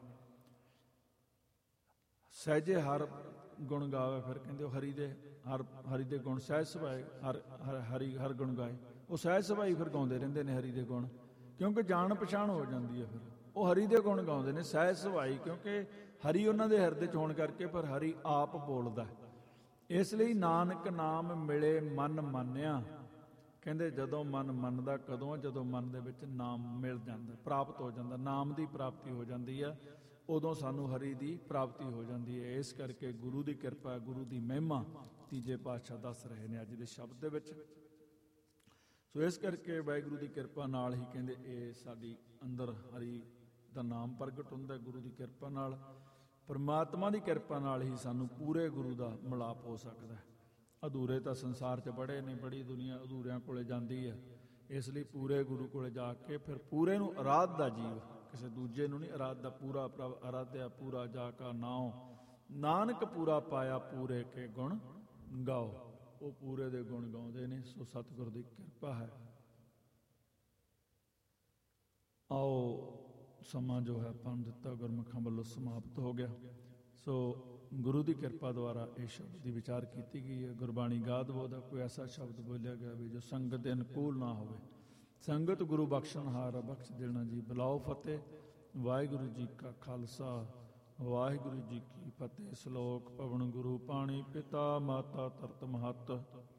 ਸਹਿਜੇ ਹਰ ਗੁਣ ਗਾਵੇ। ਫਿਰ ਕਹਿੰਦੇ ਉਹ ਹਰੀ ਦੇ ਹਰ ਹਰੀ ਦੇ ਗੁਣ ਸਹਿਜ ਸੁਭਾਏ, ਹਰ ਹਰੀ ਹਰ ਗੁਣ ਗਾਏ। ਉਹ ਸਹਿਜ ਸੁਭਾਈ ਫਿਰ ਗਾਉਂਦੇ ਰਹਿੰਦੇ ਨੇ ਹਰੀ ਦੇ ਗੁਣ, ਕਿਉਂਕਿ ਜਾਣ ਪਛਾਣ ਹੋ ਜਾਂਦੀ ਹੈ। ਫਿਰ ਉਹ ਹਰੀ ਦੇ ਗੁਣ ਗਾਉਂਦੇ ਨੇ ਸਹਿਜ ਸੁਭਾਈ, ਕਿਉਂਕਿ ਹਰੀ ਉਹਨਾਂ ਦੇ ਹਿਰਦੇ 'ਚ ਹੋਣ ਕਰਕੇ। ਪਰ ਹਰੀ ਆਪ ਬੋਲਦਾ। ਇਸ ਲਈ ਨਾਨਕ ਨਾਮ ਮਿਲੇ ਮਨ ਮਾਨਿਆ। ਕਹਿੰਦੇ ਜਦੋਂ ਮਨ ਮੰਨਦਾ ਕਦੋਂ? ਜਦੋਂ ਮਨ ਦੇ ਵਿੱਚ ਨਾਮ ਮਿਲ ਜਾਂਦਾ, ਪ੍ਰਾਪਤ ਹੋ ਜਾਂਦਾ, ਨਾਮ ਦੀ ਪ੍ਰਾਪਤੀ ਹੋ ਜਾਂਦੀ ਹੈ, ਉਦੋਂ ਸਾਨੂੰ ਹਰੀ ਦੀ ਪ੍ਰਾਪਤੀ ਹੋ ਜਾਂਦੀ ਹੈ। ਇਸ ਕਰਕੇ ਗੁਰੂ ਦੀ ਕਿਰਪਾ, ਗੁਰੂ ਦੀ ਮਹਿਮਾ ਤੀਜੇ ਪਾਤਸ਼ਾਹ ਦੱਸ ਰਹੇ ਨੇ ਅੱਜ ਦੇ ਸ਼ਬਦ ਦੇ ਵਿੱਚ। ਸੋ ਇਸ ਕਰਕੇ ਵਾਹਿਗੁਰੂ ਦੀ ਕਿਰਪਾ ਨਾਲ ਹੀ ਕਹਿੰਦੇ ਇਹ ਸਾਡੀ ਅੰਦਰ ਹਰੀ ਦਾ ਨਾਮ ਪ੍ਰਗਟ ਹੁੰਦਾ। ਗੁਰੂ ਦੀ ਕਿਰਪਾ ਨਾਲ, ਪਰਮਾਤਮਾ ਦੀ ਕਿਰਪਾ ਨਾਲ ਹੀ ਸਾਨੂੰ ਪੂਰੇ ਗੁਰੂ ਦਾ ਮਿਲਾਪ ਹੋ ਸਕਦਾ। ਅਧੂਰੇ ਤਾਂ ਸੰਸਾਰ 'ਚ ਬੜੇ ਨੇ, ਬੜੀ ਦੁਨੀਆ ਅਧੂਰਿਆਂ ਕੋਲੇ ਜਾਂਦੀ ਹੈ। ਇਸ ਲਈ ਪੂਰੇ ਗੁਰੂ ਕੋਲੇ ਜਾ ਕੇ ਫਿਰ ਪੂਰੇ ਨੂੰ ਅਰਾਧਦਾ ਜੀਵ, ਕਿਸੇ ਦੂਜੇ ਨੂੰ ਨਹੀਂ ਅਰਾਧਦਾ। ਪੂਰਾ ਪ੍ਰਭ ਅਰਾਧਿਆ ਪੂਰਾ ਜਾ ਕਾ ਨਾਉ, ਨਾਨਕ ਪੂਰਾ ਪਾਇਆ ਪੂਰੇ ਕੇ ਗੁਣ ਗਾਓ। ਉਹ ਪੂਰੇ ਦੇ ਗੁਣ ਗਾਉਂਦੇ ਨੇ। ਸੋ ਸਤਿਗੁਰ ਦੀ ਕਿਰਪਾ ਹੈ। ਆਓ ਸਮਾਂ ਜੋ ਹੈ ਆਪਾਂ ਨੂੰ ਦਿੱਤਾ ਗੁਰਮੁਖਾਂ ਵੱਲੋਂ ਸਮਾਪਤ ਹੋ ਗਿਆ। ਸੋ ਗੁਰੂ ਦੀ ਕਿਰਪਾ ਦੁਆਰਾ ਇਹ ਸ਼ਬਦ ਦੀ ਵਿਚਾਰ ਕੀਤੀ ਗਈ ਹੈ। ਗੁਰਬਾਣੀ ਗਾਦ ਬੋਧਾ ਕੋਈ ਐਸਾ ਸ਼ਬਦ ਬੋਲਿਆ ਗਿਆ ਵੀ ਜੋ ਸੰਗਤ ਦੇ ਅਨੁਕੂਲ ਨਾ ਹੋਵੇ। ਸੰਗਤ ਗੁਰੂ ਬਖਸ਼ਣਹਾਰ ਬਖਸ਼ ਦੇਣਾ ਜੀ। ਬੁਲਾਓ ਫਤਿਹ। ਵਾਹਿਗੁਰੂ ਜੀ ਕਾ ਖਾਲਸਾ, ਵਾਹਿਗੁਰੂ ਜੀ ਕੀ ਫਤਿਹ। ਸ਼ਲੋਕ ਪਵਨ ਗੁਰੂ ਪਾਣੀ ਪਿਤਾ ਮਾਤਾ ਧਰਤ ਮਹੱਤ।